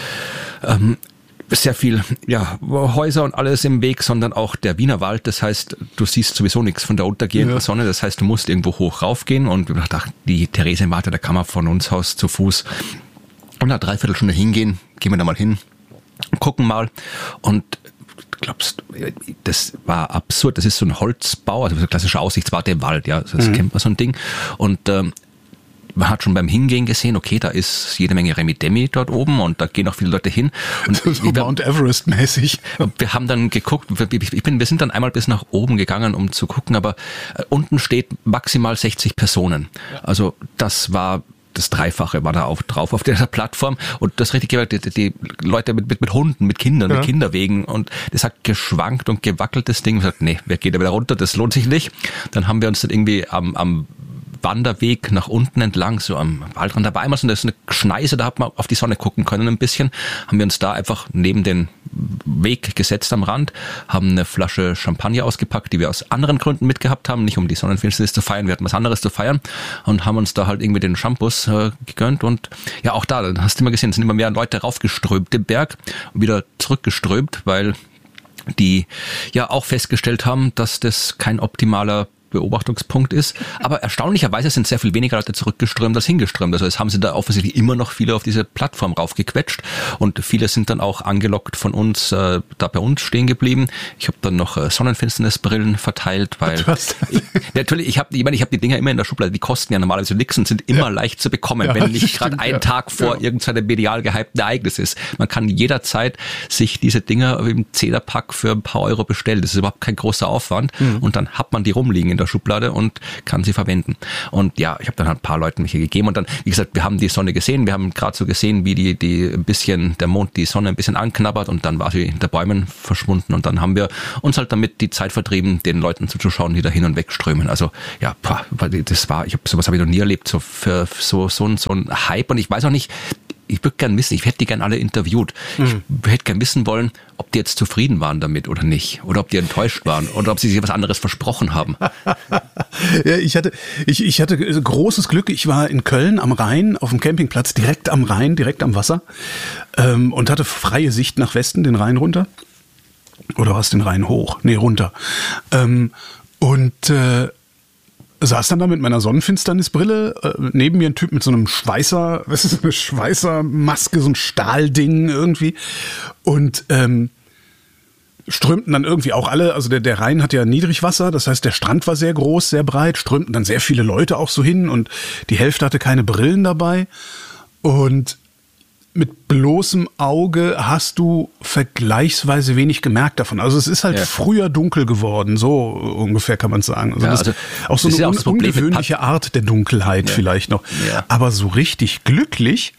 ähm, sehr viel ja Häuser und alles im Weg, sondern auch der Wiener Wald. Das heißt, du siehst sowieso nichts von der untergehenden ja. Sonne. Das heißt, du musst irgendwo hoch raufgehen und ich dachte, die Theresienwarte, da kann man von uns aus zu Fuß und eine Dreiviertelstunde hingehen. Gehen wir da mal hin, gucken mal und glaubst, das war absurd. Das ist so ein Holzbau, also so eine klassische Aussichtswarte im Wald, ja, das mhm. kennt man so ein Ding. Und ähm, man hat schon beim Hingehen gesehen, okay, da ist jede Menge Remi-Demi dort oben und da gehen auch viele Leute hin. Und so wir, Mount Everest-mäßig. Wir haben dann geguckt, ich bin, wir sind dann einmal bis nach oben gegangen, um zu gucken, aber äh, unten steht maximal sechzig Personen. Ja. Also das war das Dreifache war da auch drauf auf dieser Plattform und das richtige, die, die Leute mit, mit, mit Hunden, mit Kindern, ja. mit Kinderwegen und das hat geschwankt und gewackelt, das Ding. Wir gesagt, nee, wer geht da wieder runter, das lohnt sich nicht. Dann haben wir uns dann irgendwie am, am Wanderweg nach unten entlang, so am Waldrand. Da war einmal so eine, so eine Schneise, da hat man auf die Sonne gucken können ein bisschen. Haben wir uns da einfach neben den Weg gesetzt am Rand, haben eine Flasche Champagner ausgepackt, die wir aus anderen Gründen mitgehabt haben, nicht um die Sonnenfinsternis zu feiern, wir hatten was anderes zu feiern und haben uns da halt irgendwie den Shampoos äh, gegönnt und ja, auch da, dann hast du immer gesehen, es sind immer mehr Leute raufgeströmt den Berg und wieder zurückgeströmt, weil die ja auch festgestellt haben, dass das kein optimaler Beobachtungspunkt ist. Aber erstaunlicherweise sind sehr viel weniger Leute zurückgeströmt als hingeströmt. Also es haben sie da offensichtlich immer noch viele auf diese Plattform raufgequetscht und viele sind dann auch angelockt von uns, äh, da bei uns stehen geblieben. Ich habe dann noch äh, Sonnenfinsternisbrillen verteilt, weil ich, natürlich, ich habe ich meine, ich habe die Dinger immer in der Schublade, die kosten ja normalerweise nichts und sind immer ja. leicht zu bekommen, ja, wenn nicht gerade ein ja. Tag vor ja. irgendeinem medial gehypten Ereignis ist. Man kann jederzeit sich diese Dinger im Zehnerpack für ein paar Euro bestellen. Das ist überhaupt kein großer Aufwand mhm. und dann hat man die rumliegen in der Schublade und kann sie verwenden. Und ja, ich habe dann halt ein paar Leuten welche gegeben und dann, wie gesagt, wir haben die Sonne gesehen, wir haben gerade so gesehen, wie die, die ein bisschen, der Mond die Sonne ein bisschen anknabbert und dann war sie hinter Bäumen verschwunden und dann haben wir uns halt damit die Zeit vertrieben, den Leuten zuzuschauen, die da hin und weg strömen. Also ja, boah, das war, ich habe sowas habe ich noch nie erlebt, so für so, so, ein, so ein Hype und ich weiß auch nicht, ich würde gern wissen, ich hätte die gern alle interviewt. Mhm. Ich hätte gern wissen wollen, ob die jetzt zufrieden waren damit oder nicht. Oder ob die enttäuscht waren. Oder ob sie sich was anderes versprochen haben. Ja, ich hatte, ich, ich hatte großes Glück. Ich war in Köln am Rhein, auf dem Campingplatz, direkt am Rhein, direkt am Wasser. Ähm, und hatte freie Sicht nach Westen, den Rhein runter. Oder was, den Rhein hoch? Nee, runter. Ähm, und äh, saß dann da mit meiner Sonnenfinsternisbrille, äh, neben mir ein Typ mit so einem Schweißer, was ist so eine Schweißermaske, so ein Stahlding irgendwie und ähm, strömten dann irgendwie auch alle, also der, der Rhein hat ja Niedrigwasser, das heißt der Strand war sehr groß, sehr breit, strömten dann sehr viele Leute auch so hin und die Hälfte hatte keine Brillen dabei und mit bloßem Auge hast du vergleichsweise wenig gemerkt davon. Also es ist halt ja. früher dunkel geworden, so ungefähr kann man sagen. Also, ja, also auch so eine ja auch un- ungewöhnliche Art der Dunkelheit ja. vielleicht noch. Ja. Aber so richtig glücklich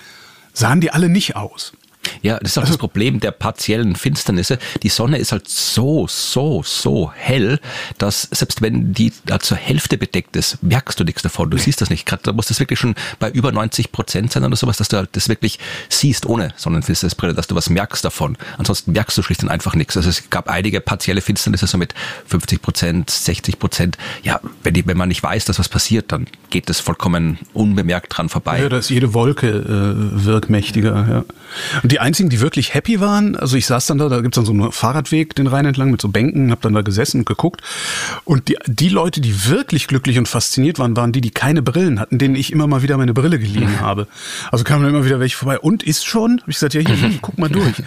sahen die alle nicht aus. Ja, das ist auch also, das Problem der partiellen Finsternisse. Die Sonne ist halt so, so, so hell, dass selbst wenn die da zur Hälfte bedeckt ist, merkst du nichts davon. Du siehst das nicht. Gerade da muss das wirklich schon bei über neunzig Prozent sein oder sowas, dass du halt das wirklich siehst ohne Sonnenfinsternisbrille, dass du was merkst davon. Ansonsten merkst du schlicht und einfach nichts. Also es gab einige partielle Finsternisse so mit fünfzig Prozent, sechzig Prozent. Ja, wenn, die, wenn man nicht weiß, dass was passiert, dann geht das vollkommen unbemerkt dran vorbei. Ja, da ist jede Wolke äh, wirkmächtiger. Ja. Und die einzigen, die wirklich happy waren, also ich saß dann da, da gibt's dann so einen Fahrradweg den Rhein entlang mit so Bänken, hab dann da gesessen und geguckt und die, die Leute, die wirklich glücklich und fasziniert waren, waren die, die keine Brillen hatten, denen ich immer mal wieder meine Brille geliehen habe. Also kamen dann immer wieder welche vorbei und ist schon? Hab ich gesagt, ja hier, hier guck mal durch.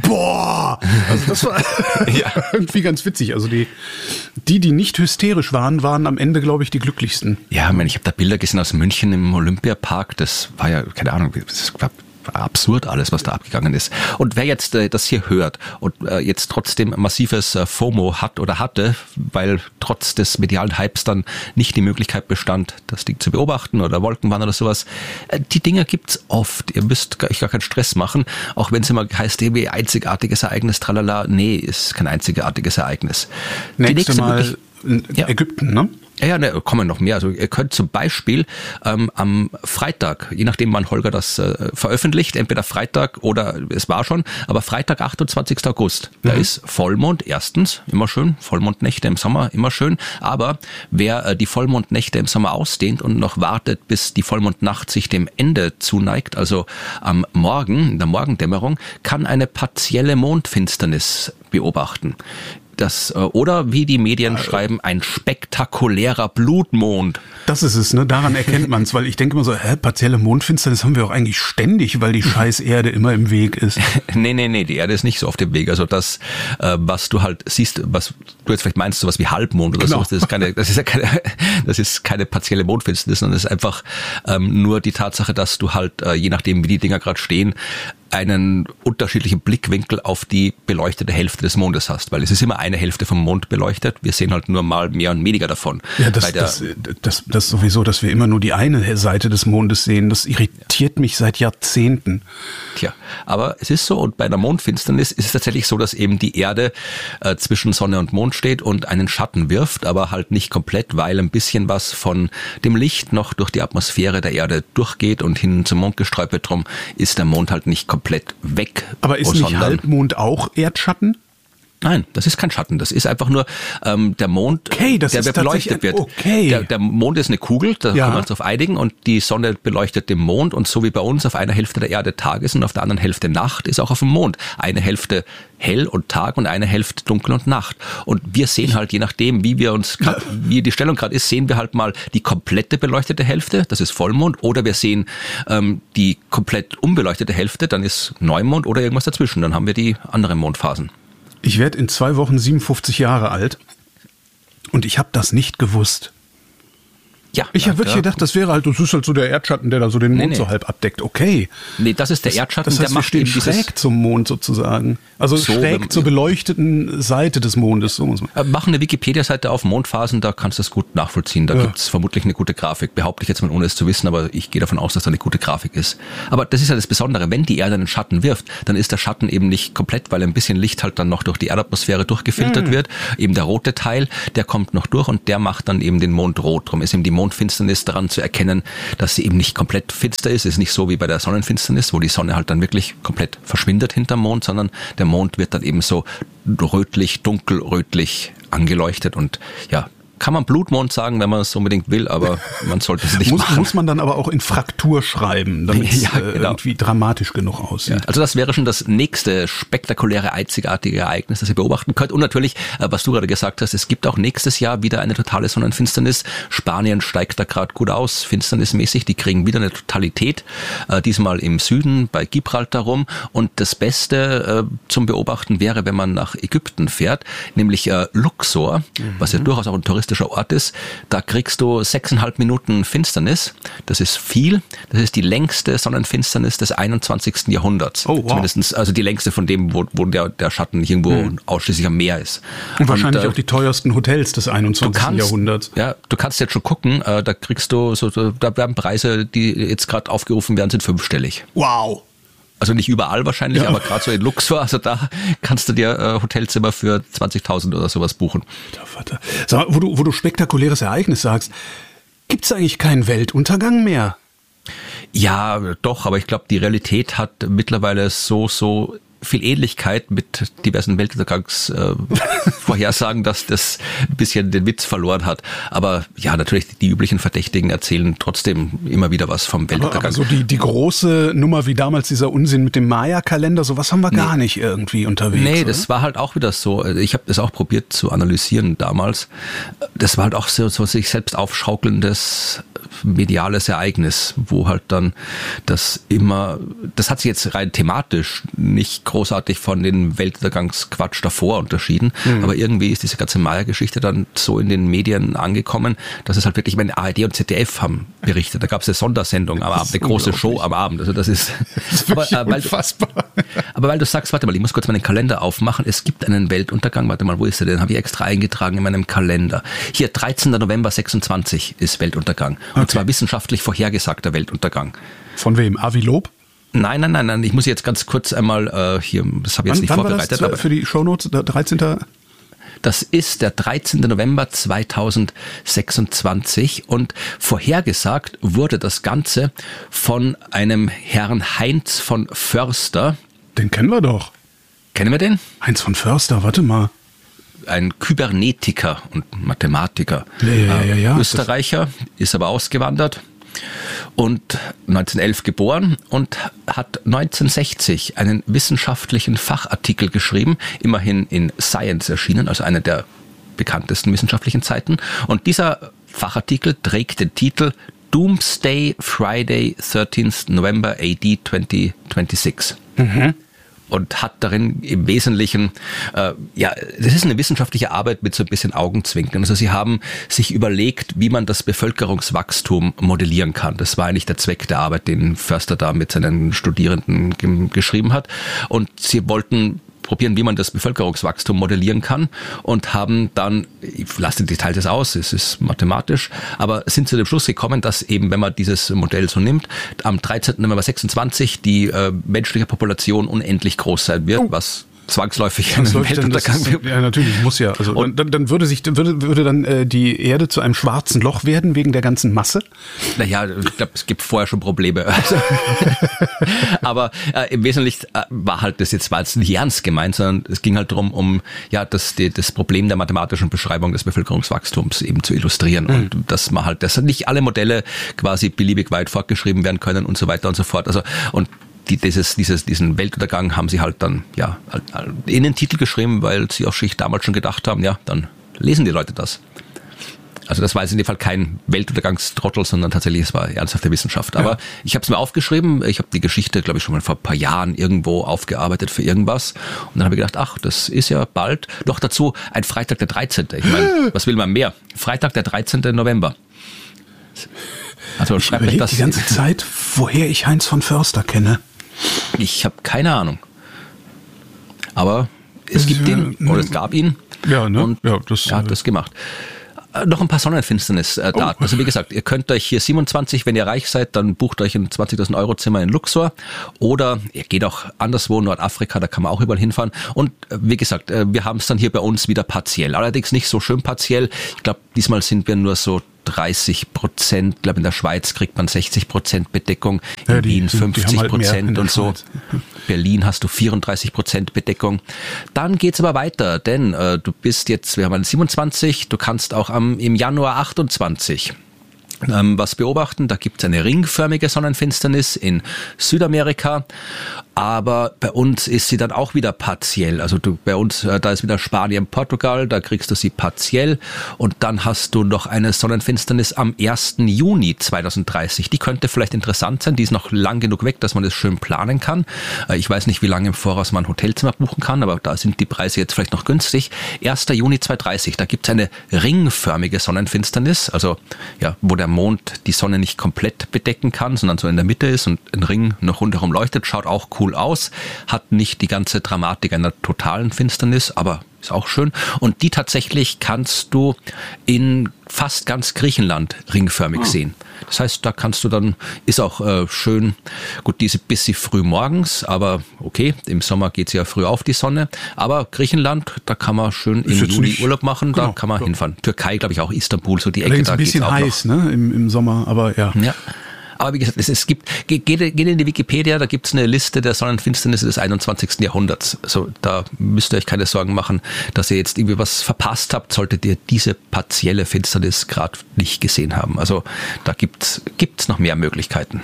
Boah! Also das war ja. irgendwie ganz witzig. Also die, die, die nicht hysterisch waren, waren am Ende, glaube ich, die glücklichsten. Ja, ich meine, ich habe da Bilder gesehen aus München im Olympiapark, das war ja, keine Ahnung, das war absurd alles, was da abgegangen ist. Und wer jetzt äh, das hier hört und äh, jetzt trotzdem massives äh, FOMO hat oder hatte, weil trotz des medialen Hypes dann nicht die Möglichkeit bestand, das Ding zu beobachten oder Wolken waren oder sowas, äh, die Dinger gibt's oft. Ihr müsst euch gar keinen Stress machen, auch wenn es immer heißt, irgendwie einzigartiges Ereignis, tralala. Nee, ist kein einzigartiges Ereignis. Nächste, die nächste Mal in ja. Ägypten, ne? Ja, ja, ne, kommen noch mehr. Also ihr könnt zum Beispiel ähm, am Freitag, je nachdem wann Holger das äh, veröffentlicht, entweder Freitag oder es war schon, aber Freitag, achtundzwanzigster August, mhm. da ist Vollmond, erstens, immer schön, Vollmondnächte im Sommer, immer schön, aber wer äh, die Vollmondnächte im Sommer ausdehnt und noch wartet, bis die Vollmondnacht sich dem Ende zuneigt, also am Morgen, in der Morgendämmerung, kann eine partielle Mondfinsternis beobachten. Das, oder wie die Medien ja, schreiben, ein spektakulärer Blutmond. Das ist es, ne? Daran erkennt man es, weil ich denke immer so, hä, partielle Mondfinsternis haben wir auch eigentlich ständig, weil die scheiß Erde immer im Weg ist. nee, nee, nee, die Erde ist nicht so auf dem Weg. Also das, was du halt siehst, was du jetzt vielleicht meinst, sowas wie Halbmond oder genau. so, das ist keine, das ist ja keine, das ist keine partielle Mondfinsternis, sondern das ist einfach ähm, nur die Tatsache, dass du halt, äh, je nachdem wie die Dinger gerade stehen, einen unterschiedlichen Blickwinkel auf die beleuchtete Hälfte des Mondes hast, weil es ist immer eine Hälfte vom Mond beleuchtet, wir sehen halt nur mal mehr und weniger davon. Ja, das, der, das, das, das sowieso, dass wir immer nur die eine Seite des Mondes sehen, das irritiert ja. mich seit Jahrzehnten. Tja, aber es ist so und bei einer Mondfinsternis ist es tatsächlich so, dass eben die Erde äh, zwischen Sonne und Mond steht und einen Schatten wirft, aber halt nicht komplett, weil ein bisschen was von dem Licht noch durch die Atmosphäre der Erde durchgeht und hin zum Mond gestreut wird, drum ist der Mond halt nicht komplett komplett weg. Aber ist nicht Halbmond auch Erdschatten? Nein, das ist kein Schatten. Das ist einfach nur ähm, der Mond, okay, das der ist beleuchtet wird. Okay. Der, der Mond ist eine Kugel, da ja. kann man uns auf einigen und die Sonne beleuchtet den Mond und so wie bei uns auf einer Hälfte der Erde Tag ist und auf der anderen Hälfte Nacht, ist auch auf dem Mond eine Hälfte hell und Tag und eine Hälfte dunkel und Nacht. Und wir sehen halt, je nachdem, wie wir uns, grad, wie die Stellung gerade ist, sehen wir halt mal die komplette beleuchtete Hälfte, das ist Vollmond, oder wir sehen ähm, die komplett unbeleuchtete Hälfte, dann ist Neumond oder irgendwas dazwischen, dann haben wir die anderen Mondphasen. Ich werde in zwei Wochen siebenundfünfzig Jahre alt und ich habe das nicht gewusst. Ja, ich habe wirklich ja. gedacht, das wäre halt, das ist halt so der Erdschatten, der da so den Mond nee, nee. so halb abdeckt. Okay. Nee, das ist der das, Erdschatten, das heißt, der macht wir stehen schräg zum Mond sozusagen. Also so, schräg wenn, zur beleuchteten Seite des Mondes, so muss man. Mach eine Wikipedia-Seite auf Mondphasen, da kannst du das gut nachvollziehen. Da ja. gibt's vermutlich eine gute Grafik. Behaupte ich jetzt mal, ohne es zu wissen, aber ich gehe davon aus, dass da eine gute Grafik ist. Aber das ist ja das Besondere, wenn die Erde einen Schatten wirft, dann ist der Schatten eben nicht komplett, weil ein bisschen Licht halt dann noch durch die Erdatmosphäre durchgefiltert mhm. wird. Eben der rote Teil, der kommt noch durch und der macht dann eben den Mond rot. Darum ist eben die Mondfinsternis daran zu erkennen, dass sie eben nicht komplett finster ist. Es ist nicht so wie bei der Sonnenfinsternis, wo die Sonne halt dann wirklich komplett verschwindet hinterm Mond, sondern der Mond wird dann eben so rötlich, dunkelrötlich angeleuchtet und ja, kann man Blutmond sagen, wenn man es unbedingt will, aber man sollte es nicht muss, machen. Muss man dann aber auch in Fraktur schreiben, damit es ja, genau. irgendwie dramatisch genug aussieht. Ja, also das wäre schon das nächste spektakuläre, einzigartige Ereignis, das ihr beobachten könnt. Und natürlich, was du gerade gesagt hast, es gibt auch nächstes Jahr wieder eine totale Sonnenfinsternis. Spanien steigt da gerade gut aus, finsternismäßig. Die kriegen wieder eine Totalität, äh, diesmal im Süden bei Gibraltar rum. Und das Beste äh, zum Beobachten wäre, wenn man nach Ägypten fährt, nämlich äh, Luxor, mhm. was ja durchaus auch ein touristischer Ort ist, da kriegst du sechseinhalb Minuten Finsternis. Das ist viel. Das ist die längste Sonnenfinsternis des einundzwanzigsten Jahrhunderts. Oh, wow. Zumindest, also die längste von dem, wo, wo der, der Schatten nicht irgendwo hm. ausschließlich am Meer ist. Und wahrscheinlich Und, äh, auch die teuersten Hotels des einundzwanzigsten kannst, Jahrhunderts. Ja, du kannst jetzt schon gucken, äh, da kriegst du, so, so, da werden Preise, die jetzt gerade aufgerufen werden, sind fünfstellig. Wow. Also nicht überall wahrscheinlich, ja. aber gerade so in Luxor, also da kannst du dir äh, Hotelzimmer für zwanzigtausend oder sowas buchen. Sag mal, wo du, wo du spektakuläres Ereignis sagst, gibt's eigentlich keinen Weltuntergang mehr? Ja, doch, aber ich glaube, die Realität hat mittlerweile so, so viel Ähnlichkeit mit diversen Weltuntergangsvorhersagen, äh, dass das ein bisschen den Witz verloren hat. Aber ja, natürlich, die üblichen Verdächtigen erzählen trotzdem immer wieder was vom Weltuntergang. Aber so die, die große Nummer wie damals dieser Unsinn mit dem Maya-Kalender, sowas haben wir nee. gar nicht irgendwie unterwegs. Nee, oder? Das war halt auch wieder so. Ich habe das auch probiert zu analysieren damals. Das war halt auch so, so sich selbst aufschaukelndes mediales Ereignis, wo halt dann das immer, das hat sich jetzt rein thematisch nicht großartig von den Weltuntergangsquatsch davor unterschieden, mhm. aber irgendwie ist diese ganze Maya-Geschichte dann so in den Medien angekommen, dass es halt wirklich, ich meine, A R D und Z D F haben berichtet, da gab es eine Sondersendung am Abend, eine große Show am Abend, also das ist, das ist aber, äh, weil unfassbar. Du, aber weil du sagst, warte mal, ich muss kurz meinen Kalender aufmachen, es gibt einen Weltuntergang, warte mal, wo ist der denn? Habe ich extra eingetragen in meinem Kalender. Hier, dreizehnten November sechsundzwanzig ist Weltuntergang. Und okay. zwar wissenschaftlich vorhergesagter Weltuntergang. Von wem? Avi Lob? Nein, nein, nein, nein. Ich muss jetzt ganz kurz einmal äh, hier, das habe ich jetzt wann, nicht wann vorbereitet. War das aber für die Shownotes, der dreizehnten Das ist der dreizehnten November zweitausendsechsundzwanzig und vorhergesagt wurde das Ganze von einem Herrn Heinz von Förster. Den kennen wir doch. Kennen wir den? Heinz von Förster, warte mal. Ein Kybernetiker und Mathematiker. Ja, ja, ja, ja. Österreicher, ist aber ausgewandert und neunzehnhundertelf geboren und hat neunzehnhundertsechzig einen wissenschaftlichen Fachartikel geschrieben, immerhin in Science erschienen, also einer der bekanntesten wissenschaftlichen Zeiten. Und dieser Fachartikel trägt den Titel Doomsday Friday, thirteenth November A D twenty twenty-six. Mhm. Und hat darin im Wesentlichen, äh, ja, das ist eine wissenschaftliche Arbeit mit so ein bisschen Augenzwinkern. Also sie haben sich überlegt, wie man das Bevölkerungswachstum modellieren kann. Das war eigentlich der Zweck der Arbeit, den Förster da mit seinen Studierenden g- geschrieben hat. Und sie wollten probieren, wie man das Bevölkerungswachstum modellieren kann und haben dann, ich lasse die Details jetzt aus, es ist mathematisch, aber sind zu dem Schluss gekommen, dass eben, wenn man dieses Modell so nimmt, am dreizehnten November sechsundzwanzig die äh, menschliche Population unendlich groß sein wird, oh. was zwangsläufig einen Weltuntergang wird. Ja, natürlich, muss ja. Also und dann, dann würde sich würde, würde dann äh, die Erde zu einem schwarzen Loch werden wegen der ganzen Masse? Naja, ich glaube, es gibt vorher schon Probleme. Also, aber äh, im Wesentlichen äh, war halt das jetzt war jetzt nicht ernst gemeint, sondern es ging halt darum, um ja das die, das Problem der mathematischen Beschreibung des Bevölkerungswachstums eben zu illustrieren mhm. und dass man halt, dass nicht alle Modelle quasi beliebig weit fortgeschrieben werden können und so weiter und so fort. Also und Die, dieses, dieses, diesen Weltuntergang haben sie halt dann ja in den Titel geschrieben, weil sie auch sich damals schon gedacht haben, ja, dann lesen die Leute das. Also das war jetzt in dem Fall kein Weltuntergangstrottel, sondern tatsächlich, es war ernsthafte Wissenschaft. Aber ja. ich habe es mir aufgeschrieben, ich habe die Geschichte, glaube ich, schon mal vor ein paar Jahren irgendwo aufgearbeitet für irgendwas. Und dann habe ich gedacht, ach, das ist ja bald. Doch dazu ein Freitag der dreizehnte Ich meine, was will man mehr? Freitag der dreizehnte November Also Ich schreibt euch überlege das. die ganze Zeit, woher ich Heinz von Förster kenne. Ich habe keine Ahnung. Aber es gibt ihn, oder es gab ihn. Ja, ne? Und Ja, das, er hat das gemacht. Äh, Noch ein paar Sonnenfinsternis-Daten. Oh. Also wie gesagt, ihr könnt euch hier siebenundzwanzig, wenn ihr reich seid, dann bucht euch ein zwanzigtausend Euro Zimmer in Luxor. Oder ihr geht auch anderswo, Nordafrika, da kann man auch überall hinfahren. Und äh, wie gesagt, äh, wir haben es dann hier bei uns wieder partiell. Allerdings nicht so schön partiell. Ich glaube, diesmal sind wir nur so dreißig Prozent. Ich glaube, in der Schweiz kriegt man sechzig Prozent Bedeckung, in Ja, die- Wien die haben fünfzig halt mehr in Prozent der und so. Schweiz. Berlin hast du vierunddreißig Prozent Bedeckung. Dann geht's aber weiter, denn äh, du bist jetzt, wir haben einen siebenundzwanzig, du kannst auch am, im Januar achtundzwanzig ähm, was beobachten. Da gibt's eine ringförmige Sonnenfinsternis in Südamerika, aber bei uns ist sie dann auch wieder partiell. Also du, bei uns, äh, da ist wieder Spanien, Portugal, da kriegst du sie partiell und dann hast du noch eine Sonnenfinsternis am ersten Juni zweitausenddreißig. Die könnte vielleicht interessant sein, die ist noch lang genug weg, dass man das schön planen kann. Äh, ich weiß nicht, wie lange im Voraus man ein Hotelzimmer buchen kann, aber da sind die Preise jetzt vielleicht noch günstig. ersten Juni zweitausenddreißig, da gibt's eine ringförmige Sonnenfinsternis, also ja, wo der Mond die Sonne nicht komplett bedecken kann, sondern so in der Mitte ist und ein Ring noch rundherum leuchtet, schaut auch cool aus, hat nicht die ganze Dramatik einer totalen Finsternis, aber ist auch schön. Und die tatsächlich kannst du in fast ganz Griechenland ringförmig oh. sehen. Das heißt, da kannst du dann, ist auch äh, schön, gut, diese bisschen früh morgens, aber okay, im Sommer geht sie ja früh auf, die Sonne. Aber Griechenland, da kann man schön im Juli nicht, Urlaub machen, genau, da kann man ja. hinfahren. Türkei, glaube ich, auch Istanbul, so die Ecke. Da ein bisschen auch heiß, noch. ne, im, im Sommer, aber ja. Ja. Aber wie gesagt, es, es gibt, geht, geht in die Wikipedia, da gibt's eine Liste der Sonnenfinsternisse des einundzwanzigsten Jahrhunderts. Also da müsst ihr euch keine Sorgen machen, dass ihr jetzt irgendwie was verpasst habt, solltet ihr diese partielle Finsternis gerade nicht gesehen haben. Also da gibt's, gibt's noch mehr Möglichkeiten.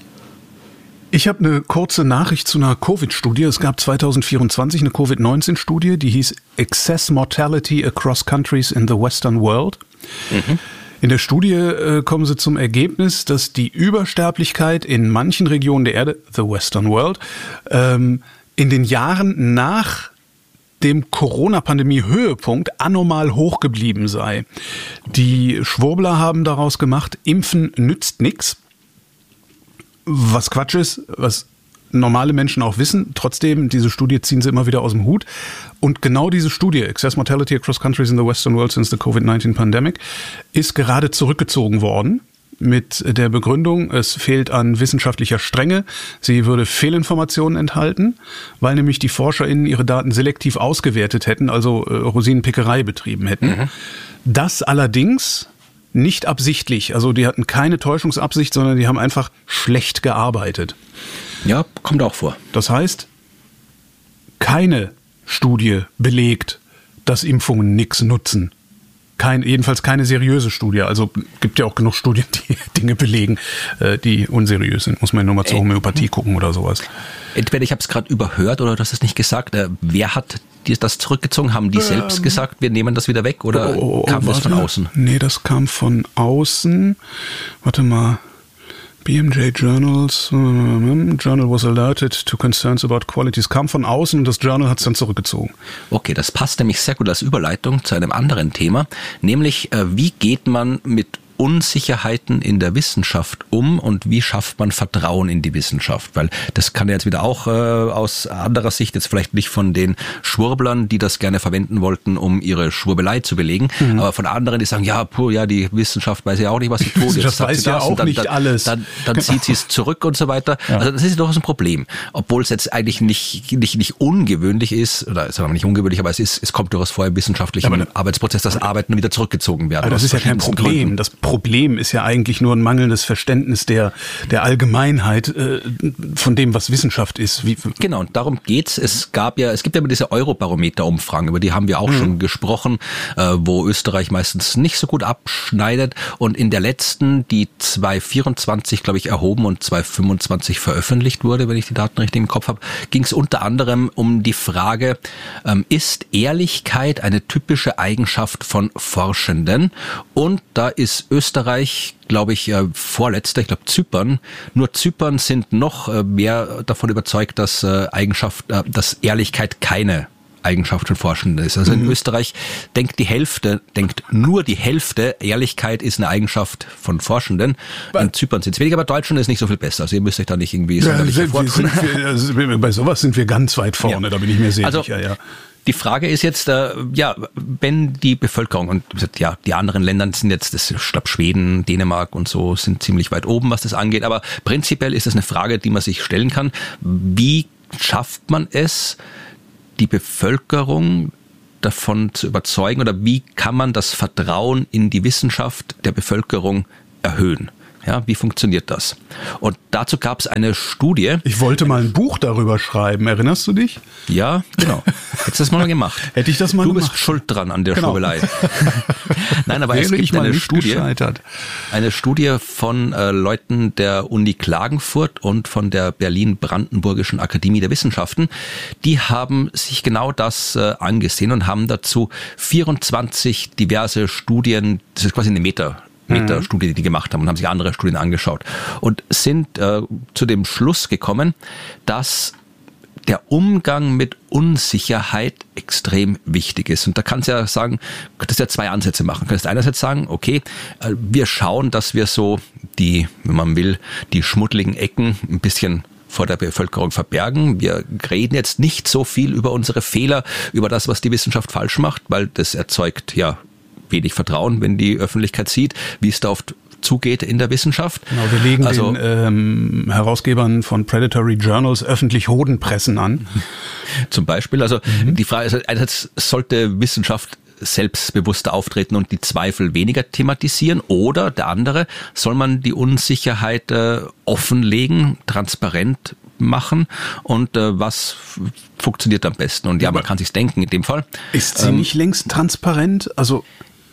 Ich habe eine kurze Nachricht zu einer Covid-Studie. Es gab zweitausendvierundzwanzig eine Covid neunzehn Studie, die hieß Excess Mortality Across Countries in the Western World. Mhm. In der Studie äh, kommen sie zum Ergebnis, dass die Übersterblichkeit in manchen Regionen der Erde, the Western World, ähm, in den Jahren nach dem Corona-Pandemie-Höhepunkt anormal hoch geblieben sei. Die Schwurbler haben daraus gemacht, Impfen nützt nichts. Was Quatsch ist, was normale Menschen auch wissen. Trotzdem, diese Studie ziehen sie immer wieder aus dem Hut. Und genau diese Studie, Excess Mortality Across Countries in the Western World since the Covid nineteen Pandemic, ist gerade zurückgezogen worden mit der Begründung, es fehlt an wissenschaftlicher Strenge. Sie würde Fehlinformationen enthalten, weil nämlich die ForscherInnen ihre Daten selektiv ausgewertet hätten, also äh, Rosinenpickerei betrieben hätten. Mhm. Das allerdings nicht absichtlich. Also die hatten keine Täuschungsabsicht, sondern die haben einfach schlecht gearbeitet. Ja, kommt auch vor. Das heißt, keine Studie belegt, dass Impfungen nichts nutzen. Kein, jedenfalls keine seriöse Studie. Also gibt ja auch genug Studien, die Dinge belegen, die unseriös sind. Muss man nur mal zur Homöopathie gucken oder sowas. Entweder ich habe es gerade überhört oder du hast es nicht gesagt. Wer hat das zurückgezogen? Haben die ähm, selbst gesagt, wir nehmen das wieder weg oder oh, oh, kam das warte. von außen? Nee, das kam von außen. Warte mal. B M J Journals, Journal was alerted to concerns about quality. Es kam von außen und das Journal hat es dann zurückgezogen. Okay, das passt nämlich sehr gut als Überleitung zu einem anderen Thema, nämlich wie geht man mit Unsicherheiten in der Wissenschaft um und wie schafft man Vertrauen in die Wissenschaft? Weil das kann ja jetzt wieder auch äh, aus anderer Sicht, jetzt vielleicht nicht von den Schwurblern, die das gerne verwenden wollten, um ihre Schwurbelei zu belegen, mhm. aber von anderen, die sagen, ja, puh, ja, die Wissenschaft weiß ja auch nicht, was sie tut. Die Wissenschaft weiß ja auch dann, nicht dann, alles. Dann, dann, dann zieht sie es zurück und so weiter. Ja. Also das ist durchaus ein Problem. Obwohl es jetzt eigentlich nicht, nicht, nicht ungewöhnlich ist, oder sagen wir nicht ungewöhnlich, aber es ist, es kommt durchaus vor im wissenschaftlichen aber, Arbeitsprozess, dass Arbeiten wieder zurückgezogen werden. Aber das ist ja kein Problem. Gründen. Das Problem ist ja eigentlich nur ein mangelndes Verständnis der, der Allgemeinheit äh, von dem, was Wissenschaft ist. Wie genau, und darum geht's. Es gab ja, es gibt ja immer diese Eurobarometer-Umfragen, über die haben wir auch mhm. schon gesprochen, äh, wo Österreich meistens nicht so gut abschneidet. Und in der letzten, die zweitausendvierundzwanzig, glaube ich, erhoben und zweitausendfünfundzwanzig veröffentlicht wurde, wenn ich die Daten richtig im Kopf habe, ging es unter anderem um die Frage, ähm, ist Ehrlichkeit eine typische Eigenschaft von Forschenden? Und da ist Österreich, glaube ich, äh, vorletzter, ich glaube Zypern. Nur Zypern sind noch äh, mehr davon überzeugt, dass äh, Eigenschaft, äh, dass Ehrlichkeit keine Eigenschaft von Forschenden ist. Also in mhm. Österreich denkt die Hälfte, denkt nur die Hälfte, Ehrlichkeit ist eine Eigenschaft von Forschenden. In Zypern sind es weniger, aber Deutschland ist nicht so viel besser. Also ihr müsst euch da nicht irgendwie sonderlich ja, sind, sind wir, also bei sowas sind wir ganz weit vorne, ja. Da bin ich mir sehr also, sicher, ja. Die Frage ist jetzt, äh, ja, wenn die Bevölkerung und ja, die anderen Länder sind jetzt, das, ich glaube, Schweden, Dänemark und so sind ziemlich weit oben, was das angeht, aber prinzipiell ist das eine Frage, die man sich stellen kann. Wie schafft man es, die Bevölkerung davon zu überzeugen oder wie kann man das Vertrauen in die Wissenschaft der Bevölkerung erhöhen? Ja, wie funktioniert das? Und dazu gab es eine Studie. Ich wollte mal ein Buch darüber schreiben. Erinnerst du dich? Ja, genau. Hättest du das mal gemacht? Hätte ich das mal du gemacht. Du bist schuld dran an der genau. Schwurbelei. Nein, aber Wäre es gibt eine Studie, gescheitert. eine Studie von äh, Leuten der Uni Klagenfurt und von der Berlin-Brandenburgischen Akademie der Wissenschaften. Die haben sich genau das äh, angesehen und haben dazu vierundzwanzig diverse Studien, das ist quasi eine Meta- Meta-Studie, die die gemacht haben und haben sich andere Studien angeschaut und sind äh, zu dem Schluss gekommen, dass der Umgang mit Unsicherheit extrem wichtig ist. Und da kannst du ja sagen, du könntest ja zwei Ansätze machen. Du könntest einerseits sagen, okay, äh, wir schauen, dass wir so die, wenn man will, die schmuddeligen Ecken ein bisschen vor der Bevölkerung verbergen. Wir reden jetzt nicht so viel über unsere Fehler, über das, was die Wissenschaft falsch macht, weil das erzeugt ja wenig Vertrauen, wenn die Öffentlichkeit sieht, wie es da oft zugeht in der Wissenschaft. Genau, wir legen also, den ähm, Herausgebern von Predatory Journals öffentlich Hodenpressen an. Zum Beispiel, also mhm. die Frage ist, einerseits sollte Wissenschaft selbstbewusster auftreten und die Zweifel weniger thematisieren oder der andere, soll man die Unsicherheit äh, offenlegen, transparent machen und äh, was f- funktioniert am besten? Und ja, man kann sich's denken in dem Fall. Ist sie ähm, nicht längst transparent? Also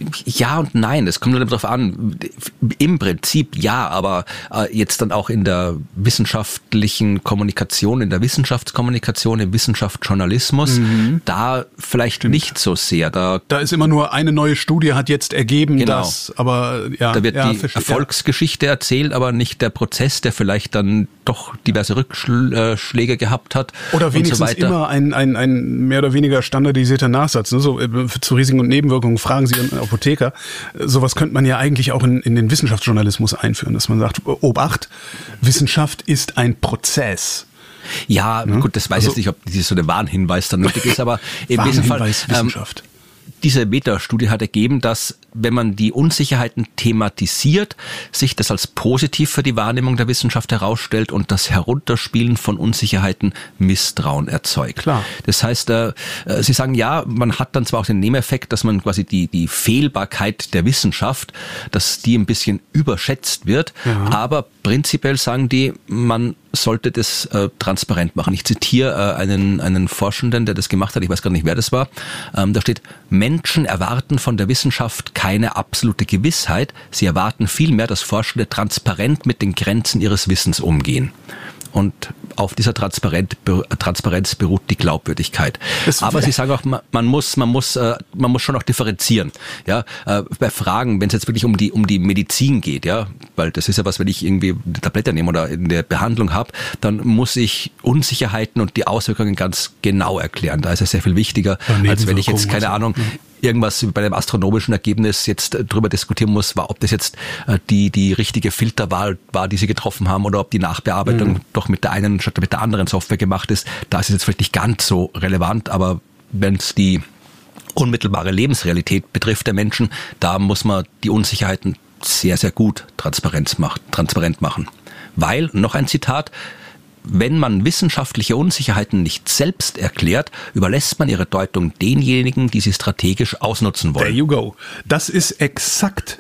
ja und nein, das kommt nur darauf an. Im Prinzip ja, aber äh, jetzt dann auch in der wissenschaftlichen Kommunikation, in der Wissenschaftskommunikation, im Wissenschaftsjournalismus, mhm. da vielleicht Stimmt. nicht so sehr. Da, da ist immer nur eine neue Studie hat jetzt ergeben, genau. dass, aber ja. Da wird ja, die verstehe, Erfolgsgeschichte ja. erzählt, aber nicht der Prozess, der vielleicht dann doch diverse Rückschläge gehabt hat. Oder wenigstens und so weiter. immer ein, ein, ein mehr oder weniger standardisierter Nachsatz. Ne? So, äh, zu Risiken und Nebenwirkungen fragen Sie einen Apotheker. Sowas könnte man ja eigentlich auch in, in den Wissenschaftsjournalismus einführen, dass man sagt, Obacht, Wissenschaft ist ein Prozess. Ja, ja? Gut, das weiß ich also, jetzt nicht, ob dieses so ein Warnhinweis dann nötig ist, aber im Wesentlichen Wissenschaft. Ähm, diese Meta-Studie hat ergeben, dass wenn man die Unsicherheiten thematisiert, sich das als positiv für die Wahrnehmung der Wissenschaft herausstellt und das Herunterspielen von Unsicherheiten Misstrauen erzeugt. Klar. Das heißt, äh, Sie sagen, ja, man hat dann zwar auch den Nebeneffekt, dass man quasi die, die Fehlbarkeit der Wissenschaft, dass die ein bisschen überschätzt wird, ja. aber prinzipiell sagen die, man sollte das äh, transparent machen. Ich zitiere äh, einen, einen Forschenden, der das gemacht hat, ich weiß gar nicht, wer das war. Ähm, da steht, Menschen erwarten von der Wissenschaft keine absolute Gewissheit, sie erwarten vielmehr, dass Forschende transparent mit den Grenzen ihres Wissens umgehen. Und auf dieser Transparenz, Transparenz beruht die Glaubwürdigkeit. Das Aber Sie sagen auch, man muss, man muss, man muss schon auch differenzieren. Ja, bei Fragen, wenn es jetzt wirklich um die um die Medizin geht, ja, weil das ist ja was, wenn ich irgendwie eine Tablette nehme oder in der Behandlung habe, dann muss ich Unsicherheiten und die Auswirkungen ganz genau erklären. Da ist es sehr viel wichtiger, als wenn ich jetzt keine Ahnung irgendwas bei dem astronomischen Ergebnis jetzt drüber diskutieren muss, war, ob das jetzt äh, die die richtige Filterwahl war, die sie getroffen haben, oder ob die Nachbearbeitung mhm. doch mit der einen statt mit der anderen Software gemacht ist. Da ist es jetzt vielleicht nicht ganz so relevant, aber wenn es die unmittelbare Lebensrealität betrifft der Menschen, da muss man die Unsicherheiten sehr, sehr gut transparent machen. Transparent machen. Weil, noch ein Zitat, wenn man wissenschaftliche Unsicherheiten nicht selbst erklärt, überlässt man ihre Deutung denjenigen, die sie strategisch ausnutzen wollen. There you go. Das ist exakt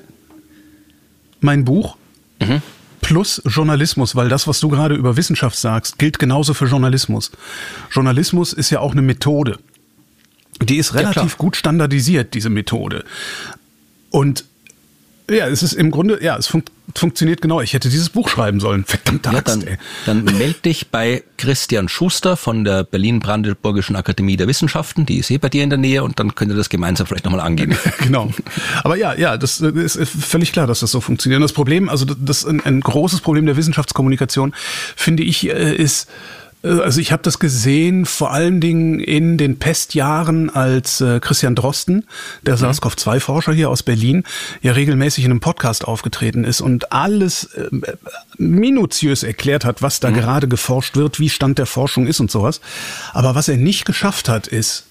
mein Buch mhm. plus Journalismus, weil das, was du gerade über Wissenschaft sagst, gilt genauso für Journalismus. Journalismus ist ja auch eine Methode. Die ist relativ ja, gut standardisiert, diese Methode. Und ja, es ist im Grunde, ja, es fun- funktioniert genau. Ich hätte dieses Buch schreiben sollen. Verdammte ja, Axt, dann, ey. Dann melde dich bei Christian Schuster von der Berlin-Brandenburgischen Akademie der Wissenschaften. Die ist eh bei dir in der Nähe und dann könnt ihr das gemeinsam vielleicht nochmal angehen. Genau. Aber ja, ja, das ist völlig klar, dass das so funktioniert. Und das Problem, also das ein, ein großes Problem der Wissenschaftskommunikation, finde ich, ist, Also ich habe das gesehen, vor allen Dingen in den Pestjahren, als äh, Christian Drosten, der mhm. SARS-CoV zwei Forscher hier aus Berlin, ja regelmäßig in einem Podcast aufgetreten ist und alles äh, minutiös erklärt hat, was da mhm. gerade geforscht wird, wie Stand der Forschung ist und sowas. Aber was er nicht geschafft hat, ist,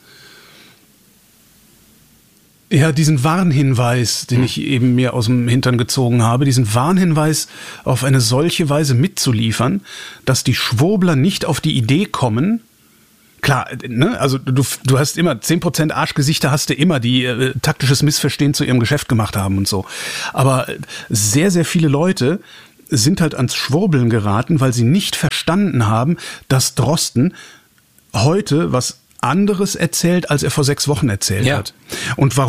ja, diesen Warnhinweis, den ich eben mir aus dem Hintern gezogen habe, diesen Warnhinweis auf eine solche Weise mitzuliefern, dass die Schwurbler nicht auf die Idee kommen, klar, ne, also du, du hast immer zehn Prozent Arschgesichter hast du immer, die äh, taktisches Missverstehen zu ihrem Geschäft gemacht haben und so. Aber sehr, sehr viele Leute sind halt ans Schwurbeln geraten, weil sie nicht verstanden haben, dass Drosten heute was anderes erzählt, als er vor sechs Wochen erzählt ja. hat. Und warum